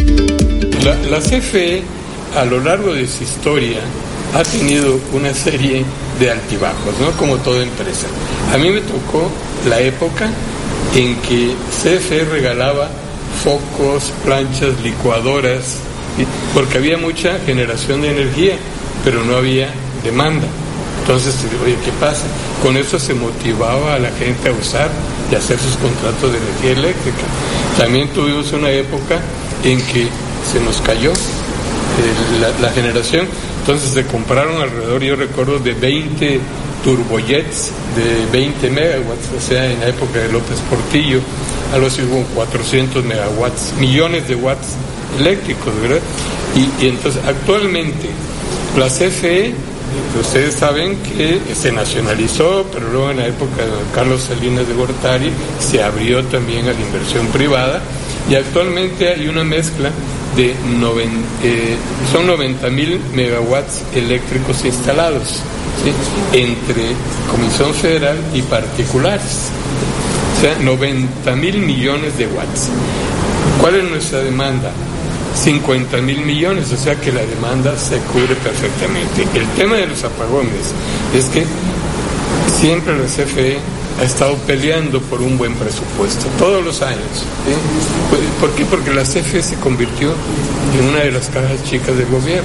La, la C F E, a lo largo de su historia, ha tenido una serie de altibajos, ¿no? Como toda empresa. A mí me tocó la época en que C F E regalaba focos, planchas, licuadoras, ¿sí? Porque había mucha generación de energía, pero no había demanda. Entonces, oye, ¿qué pasa? Con eso se motivaba a la gente a usar y hacer sus contratos de energía eléctrica. También tuvimos una época en que se nos cayó eh, la, la generación, entonces se compraron alrededor, yo recuerdo, de veinte turbojets de veinte megawatts, o sea, en la época de López Portillo, algo así como cuatrocientos megawatts, millones de watts eléctricos, ¿verdad? Y, y entonces, actualmente, la C F E, ustedes saben que se nacionalizó, pero luego en la época de Carlos Salinas de Gortari se abrió también a la inversión privada, y actualmente hay una mezcla de noventa, eh, son noventa mil megawatts eléctricos instalados, ¿sí? Entre Comisión Federal y particulares, o sea, noventa mil millones de watts. ¿Cuál es nuestra demanda? cincuenta mil millones, o sea que la demanda se cubre perfectamente. El tema de los apagones es que siempre la C F E ha estado peleando por un buen presupuesto, todos los años, ¿sí? ¿Por qué? Porque la C F E se convirtió en una de las cajas chicas del gobierno.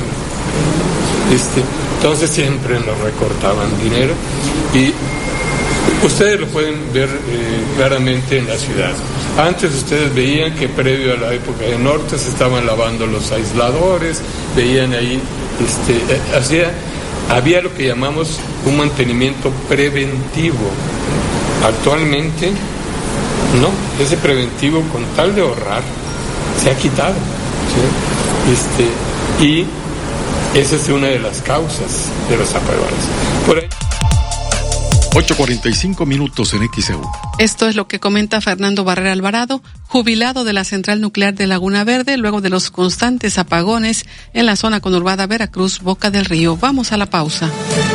Este, entonces siempre nos recortaban dinero, y ustedes lo pueden ver eh, claramente en la ciudad. Antes ustedes veían que previo a la época de Norte se estaban lavando los aisladores, veían ahí, este, eh, hacía, había lo que llamamos un mantenimiento preventivo. Actualmente, no, ese preventivo, con tal de ahorrar, se ha quitado, ¿sí? Este, y esa es una de las causas de los apagones. Por ahí. ocho cuarenta y cinco minutos en X E U. Esto es lo que comenta Fernando Barrera Alvarado, jubilado de la Central Nuclear de Laguna Verde, luego de los constantes apagones en la zona conurbada Veracruz, Boca del Río. Vamos a la pausa.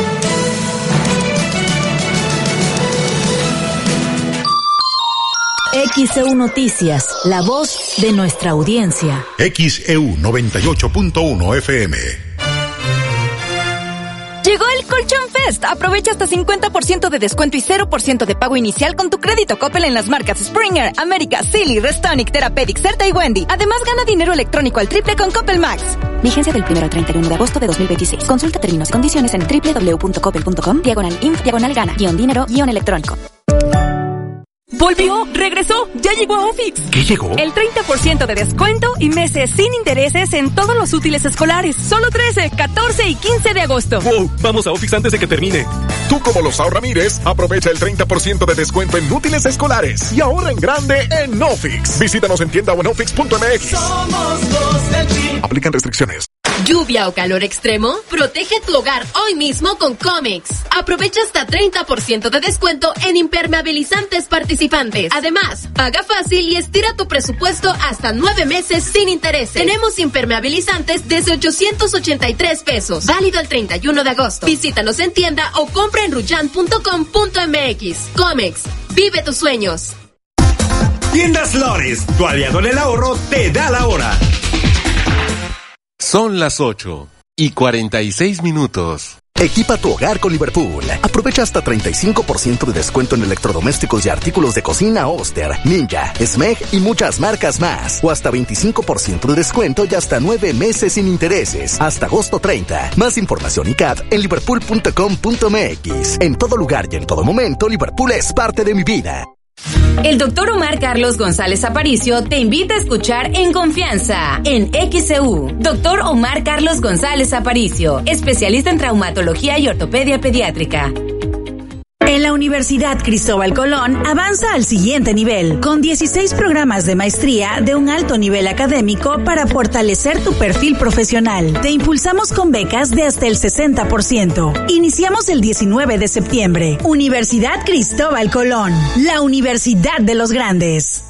X E U Noticias, la voz de nuestra audiencia. X E U noventa y ocho punto uno F M. Llegó el Colchón Fest. Aprovecha hasta cincuenta por ciento de descuento y cero por ciento de pago inicial con tu crédito Coppel en las marcas Springer, América, Silly, Restonic, Therapeutic, Certa y Wendy. Además, gana dinero electrónico al triple con Coppel Max. Vigencia del primero al treinta y uno de agosto de dos mil veintiséis. Consulta términos y condiciones en doble u doble u doble u punto coppel punto com, diagonal inf, diagonal gana, guión dinero, guión electrónico. Volvió, regresó, ya llegó a Ofix. ¿Qué llegó? El treinta por ciento de descuento y meses sin intereses en todos los útiles escolares. Solo trece, catorce y quince de agosto. Wow, vamos a Ofix antes de que termine. Tú como los Ramírez, aprovecha el treinta por ciento de descuento en útiles escolares y ahorra en grande en Ofix. Visítanos en tienda o en ofix punto m x. Somos los del Tri. Aplican restricciones. ¿Lluvia o calor extremo? Protege tu hogar hoy mismo con Comex. Aprovecha hasta treinta por ciento de descuento en impermeabilizantes participantes. Además, paga fácil y estira tu presupuesto hasta nueve meses sin intereses. Tenemos impermeabilizantes desde ochocientos ochenta y tres pesos. Válido el treinta y uno de agosto. Visítanos en tienda o compra en ruyan punto com punto m x. Comex, vive tus sueños. Tiendas Lores, tu aliado en el ahorro, te da la hora. Son las ocho y cuarenta y seis minutos. Equipa tu hogar con Liverpool. Aprovecha hasta treinta y cinco por ciento de descuento en electrodomésticos y artículos de cocina Oster, Ninja, Smeg y muchas marcas más. O hasta veinticinco por ciento de descuento y hasta nueve meses sin intereses. Hasta agosto treinta. Más información y C A D en liverpool punto com punto m x. En todo lugar y en todo momento, Liverpool es parte de mi vida. El doctor Omar Carlos González Aparicio te invita a escuchar En Confianza, en X E U. Doctor Omar Carlos González Aparicio, especialista en traumatología y ortopedia pediátrica. En la Universidad Cristóbal Colón avanza al siguiente nivel, con dieciséis programas de maestría de un alto nivel académico para fortalecer tu perfil profesional. Te impulsamos con becas de hasta el sesenta por ciento. Iniciamos el diecinueve de septiembre. Universidad Cristóbal Colón, la Universidad de los Grandes.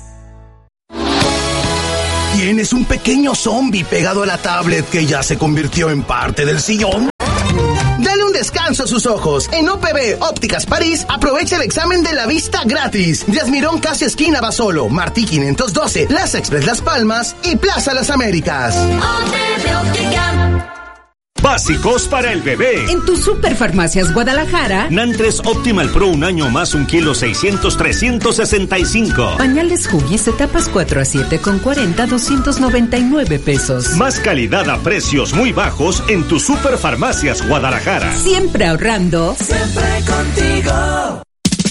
¿Tienes un pequeño zombie pegado a la tablet que ya se convirtió en parte del sillón? Dale un descanso a sus ojos. En O P B Ópticas París, aprovecha el examen de la vista gratis. Díaz Mirón, casi esquina Basolo, Martí quinientos doce, Plaza Express Las Palmas y Plaza Las Américas. O P B Óptica. Básicos para el bebé. En tu Superfarmacias Guadalajara, Nantres Optimal Pro un año más un kilo seiscientos, trescientos sesenta y cinco. pañales Huggies etapas cuatro a siete con cuarenta, doscientos noventa y nueve pesos. Más calidad a precios muy bajos en tu Superfarmacias Guadalajara. Siempre ahorrando. Siempre contigo.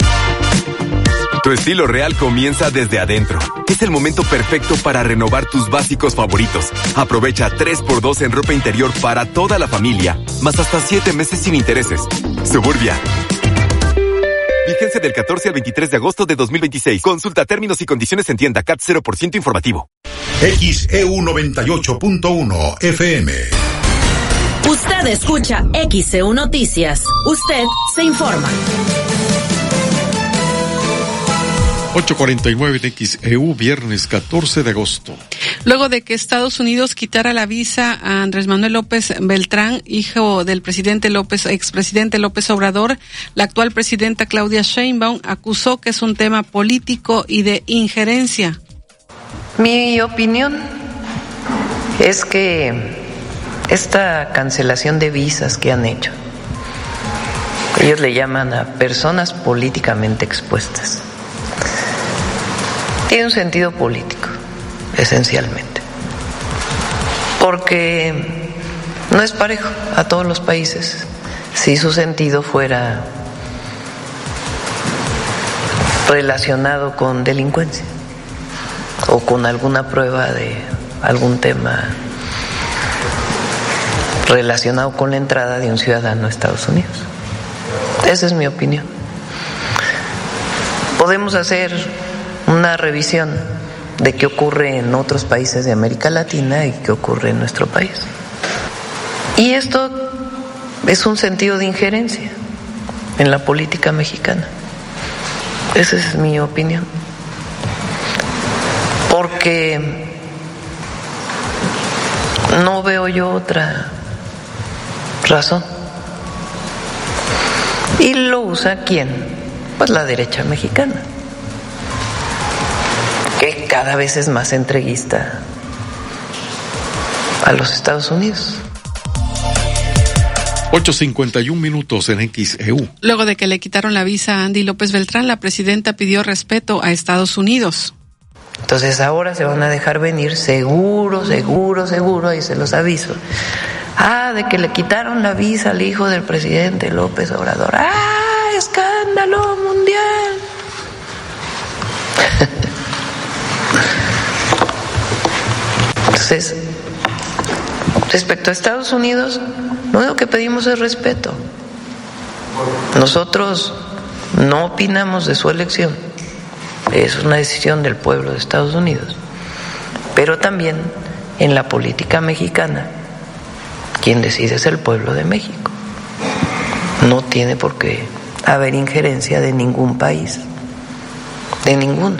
Tu estilo real comienza desde adentro. Es el momento perfecto para renovar tus básicos favoritos. Aprovecha tres por dos en ropa interior para toda la familia, más hasta siete meses sin intereses. Suburbia. Vigencia del catorce al veintitrés de agosto de dos mil veintiséis. Consulta términos y condiciones en tienda. C A T cero por ciento informativo. X E U noventa y ocho punto uno F M. Usted escucha X E U Noticias. Usted se informa. ocho cuarenta y nueve en X E U, viernes catorce de agosto. Luego de que Estados Unidos quitara la visa a Andrés Manuel López Beltrán, hijo del presidente López, expresidente López Obrador, la actual presidenta Claudia Sheinbaum acusó que es un tema político y de injerencia. Mi opinión es que esta cancelación de visas que han hecho, ellos le llaman a personas políticamente expuestas, tiene un sentido político, esencialmente, porque no es parejo a todos los países. Si su sentido fuera relacionado con delincuencia o con alguna prueba de algún tema relacionado con la entrada de un ciudadano a Estados Unidos. Esa es mi opinión. Podemos hacer una revisión de qué ocurre en otros países de América Latina y qué ocurre en nuestro país. Y esto es un sentido de injerencia en la política mexicana. Esa es mi opinión. Porque no veo yo otra razón. ¿Y lo usa quién? Pues la derecha mexicana, que cada vez es más entreguista a los Estados Unidos. ocho cincuenta y un minutos en X E U. Luego de que le quitaron la visa a Andy López Beltrán, la presidenta pidió respeto a Estados Unidos. Entonces ahora se van a dejar venir seguro, seguro, seguro, ahí se los aviso. Ah, de que le quitaron la visa al hijo del presidente López Obrador. ¡Ah, escándalo mundial! Entonces, respecto a Estados Unidos, lo único que pedimos es respeto. Nosotros no opinamos de su elección, es una decisión del pueblo de Estados Unidos, pero también en la política mexicana, quien decide es el pueblo de México. No tiene por qué haber injerencia de ningún país, de ninguno.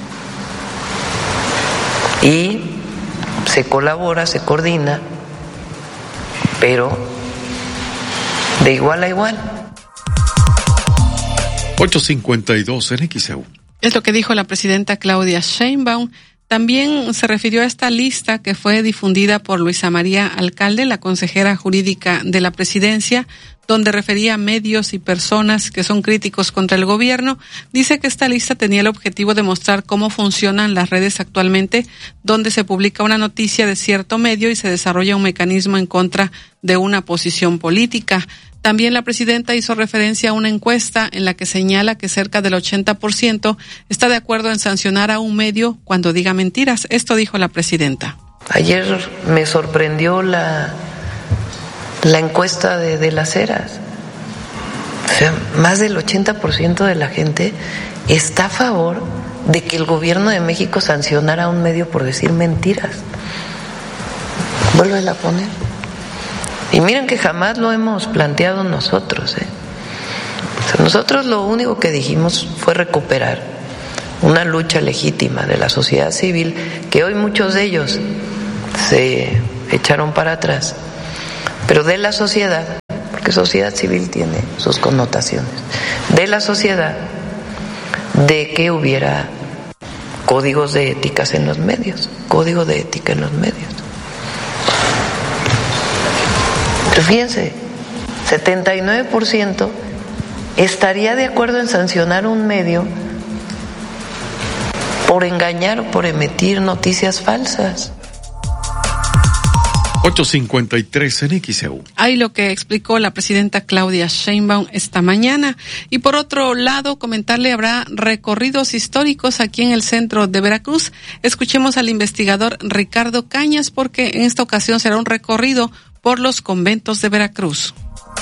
Y se colabora, se coordina, pero de igual a igual. ocho cincuenta y dos en X E U. Es lo que dijo la presidenta Claudia Sheinbaum. También se refirió a esta lista que fue difundida por Luisa María Alcalde, la consejera jurídica de la presidencia, donde refería a medios y personas que son críticos contra el gobierno. Dice que esta lista tenía el objetivo de mostrar cómo funcionan las redes actualmente, donde se publica una noticia de cierto medio y se desarrolla un mecanismo en contra de una posición política. También la presidenta hizo referencia a una encuesta en la que señala que cerca del ochenta por ciento está de acuerdo en sancionar a un medio cuando diga mentiras. Esto dijo la presidenta. Ayer me sorprendió la, la encuesta de, de las Heras. O sea, más del ochenta por ciento de la gente está a favor de que el gobierno de México sancionara a un medio por decir mentiras. Vuélvela a poner. Y miren que jamás lo hemos planteado nosotros, ¿eh? O sea, nosotros lo único que dijimos fue recuperar una lucha legítima de la sociedad civil, que hoy muchos de ellos se echaron para atrás, pero de la sociedad, porque sociedad civil tiene sus connotaciones, de la sociedad, de que hubiera códigos de éticas en los medios, código de ética en los medios. Pero fíjense, setenta y nueve por ciento estaría de acuerdo en sancionar un medio por engañar o por emitir noticias falsas. ocho cincuenta y tres en X E U. Ahí lo que explicó la presidenta Claudia Sheinbaum esta mañana. Y por otro lado, comentarle, habrá recorridos históricos aquí en el centro de Veracruz. Escuchemos al investigador Ricardo Cañas, porque en esta ocasión será un recorrido por los conventos de Veracruz.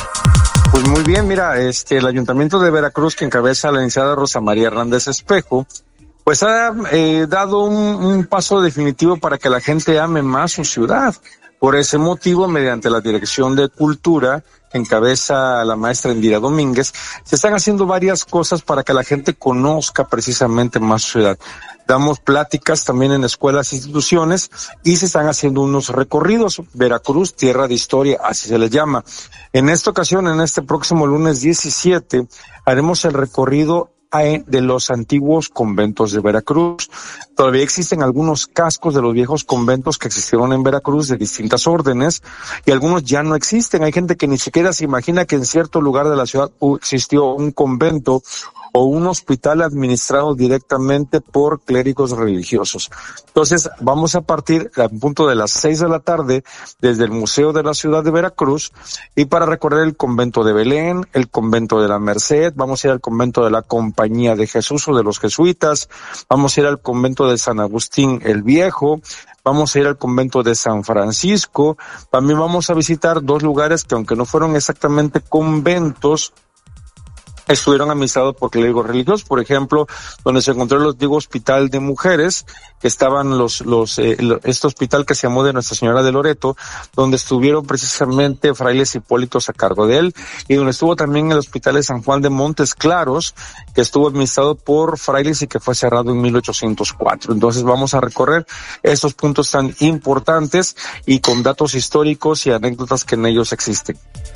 Pues muy bien, mira, este, el Ayuntamiento de Veracruz, que encabeza la licenciada Rosa María Hernández Espejo, pues ha eh, dado un, un paso definitivo para que la gente ame más su ciudad. Por ese motivo, mediante la Dirección de Cultura, que encabeza la maestra Indira Domínguez, se están haciendo varias cosas para que la gente conozca precisamente más su ciudad. Damos pláticas también en escuelas e instituciones y se están haciendo unos recorridos. Veracruz, tierra de historia, así se les llama. En esta ocasión, en este próximo lunes diecisiete, haremos el recorrido de los antiguos conventos de Veracruz. Todavía existen algunos cascos de los viejos conventos que existieron en Veracruz de distintas órdenes y algunos ya no existen. Hay gente que ni siquiera se imagina que en cierto lugar de la ciudad existió un convento o un hospital administrado directamente por clérigos religiosos. Entonces, vamos a partir a punto de las seis de la tarde desde el Museo de la Ciudad de Veracruz y para recorrer el convento de Belén, el convento de la Merced, vamos a ir al convento de la Compañía de Jesús o de los jesuitas, vamos a ir al convento de San Agustín el Viejo, vamos a ir al convento de San Francisco, también vamos a visitar dos lugares que aunque no fueron exactamente conventos, estuvieron administrados por clérigos religiosos, por ejemplo, donde se encontró el antiguo hospital de mujeres, que estaban los, los, eh, este hospital que se llamó de Nuestra Señora de Loreto, donde estuvieron precisamente frailes hipólitos a cargo de él, y donde estuvo también el hospital de San Juan de Montes Claros, que estuvo administrado por frailes y que fue cerrado en mil ochocientos cuatro. Entonces vamos a recorrer estos puntos tan importantes y con datos históricos y anécdotas que en ellos existen.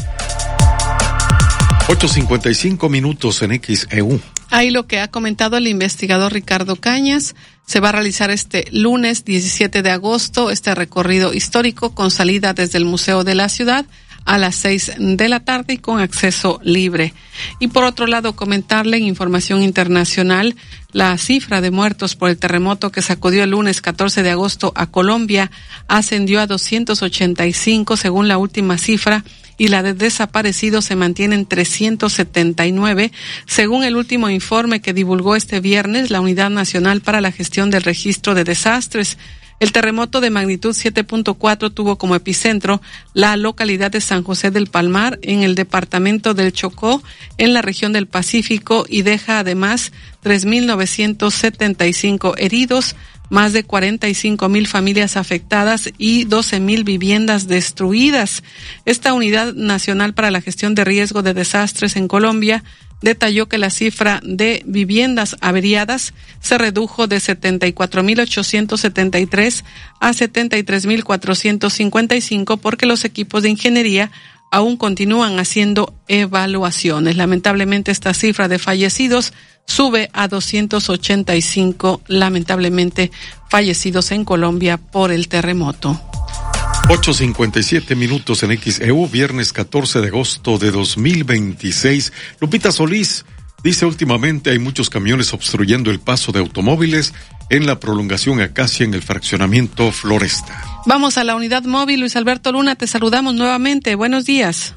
ocho cincuenta y cinco minutos en X E U. Ahí lo que ha comentado el investigador Ricardo Cañas, se va a realizar este lunes diecisiete de agosto este recorrido histórico con salida desde el Museo de la Ciudad a las seis de la tarde y con acceso libre. Y por otro lado, comentarle en información internacional, la cifra de muertos por el terremoto que sacudió el lunes catorce de agosto a Colombia ascendió a doscientos ochenta y cinco según la última cifra, y la de desaparecidos se mantiene en trescientos setenta y nueve, según el último informe que divulgó este viernes la Unidad Nacional para la Gestión del Registro de Desastres. El terremoto de magnitud siete punto cuatro tuvo como epicentro la localidad de San José del Palmar, en el departamento del Chocó, en la región del Pacífico, y deja además tres mil novecientos setenta y cinco heridos, más de cuarenta y cinco mil familias afectadas y doce mil viviendas destruidas. Esta Unidad Nacional para la Gestión de Riesgo de Desastres en Colombia detalló que la cifra de viviendas averiadas se redujo de setenta y cuatro mil ochocientos setenta y tres a setenta y tres mil cuatrocientos cincuenta y cinco, porque los equipos de ingeniería aún continúan haciendo evaluaciones. Lamentablemente, esta cifra de fallecidos sube a doscientos ochenta y cinco, lamentablemente, fallecidos en Colombia por el terremoto. ocho cincuenta y siete minutos en X E U, viernes catorce de agosto de dos mil veintiséis. Lupita Solís dice: últimamente hay muchos camiones obstruyendo el paso de automóviles en la prolongación Acacia en el fraccionamiento Floresta. Vamos a la unidad móvil. Luis Alberto Luna, te saludamos nuevamente. Buenos días.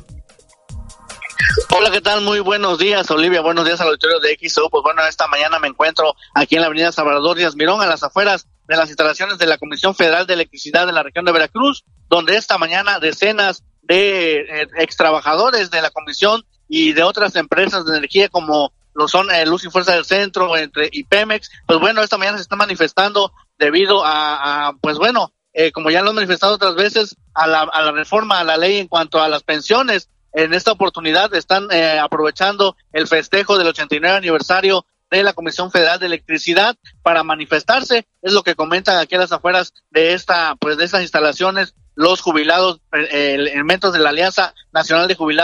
Hola, ¿qué tal? Muy buenos días, Olivia. Buenos días al auditorio de X E U. Pues bueno, esta mañana me encuentro aquí en la avenida Salvador Díaz Mirón, a las afueras de las instalaciones de la Comisión Federal de Electricidad de la región de Veracruz, donde esta mañana decenas de eh, extrabajadores de la comisión y de otras empresas de energía como lo son eh, Luz y Fuerza del Centro entre, y Pemex, pues bueno, esta mañana se están manifestando debido a, a pues bueno, eh, como ya lo han manifestado otras veces, a la, a la reforma a la ley en cuanto a las pensiones. En esta oportunidad están eh, aprovechando el festejo del ochenta y nueve aniversario de la Comisión Federal de Electricidad para manifestarse. Es lo que comentan aquí a las afueras de esta, pues de estas instalaciones, los jubilados, eh, elementos de la Alianza Nacional de Jubilados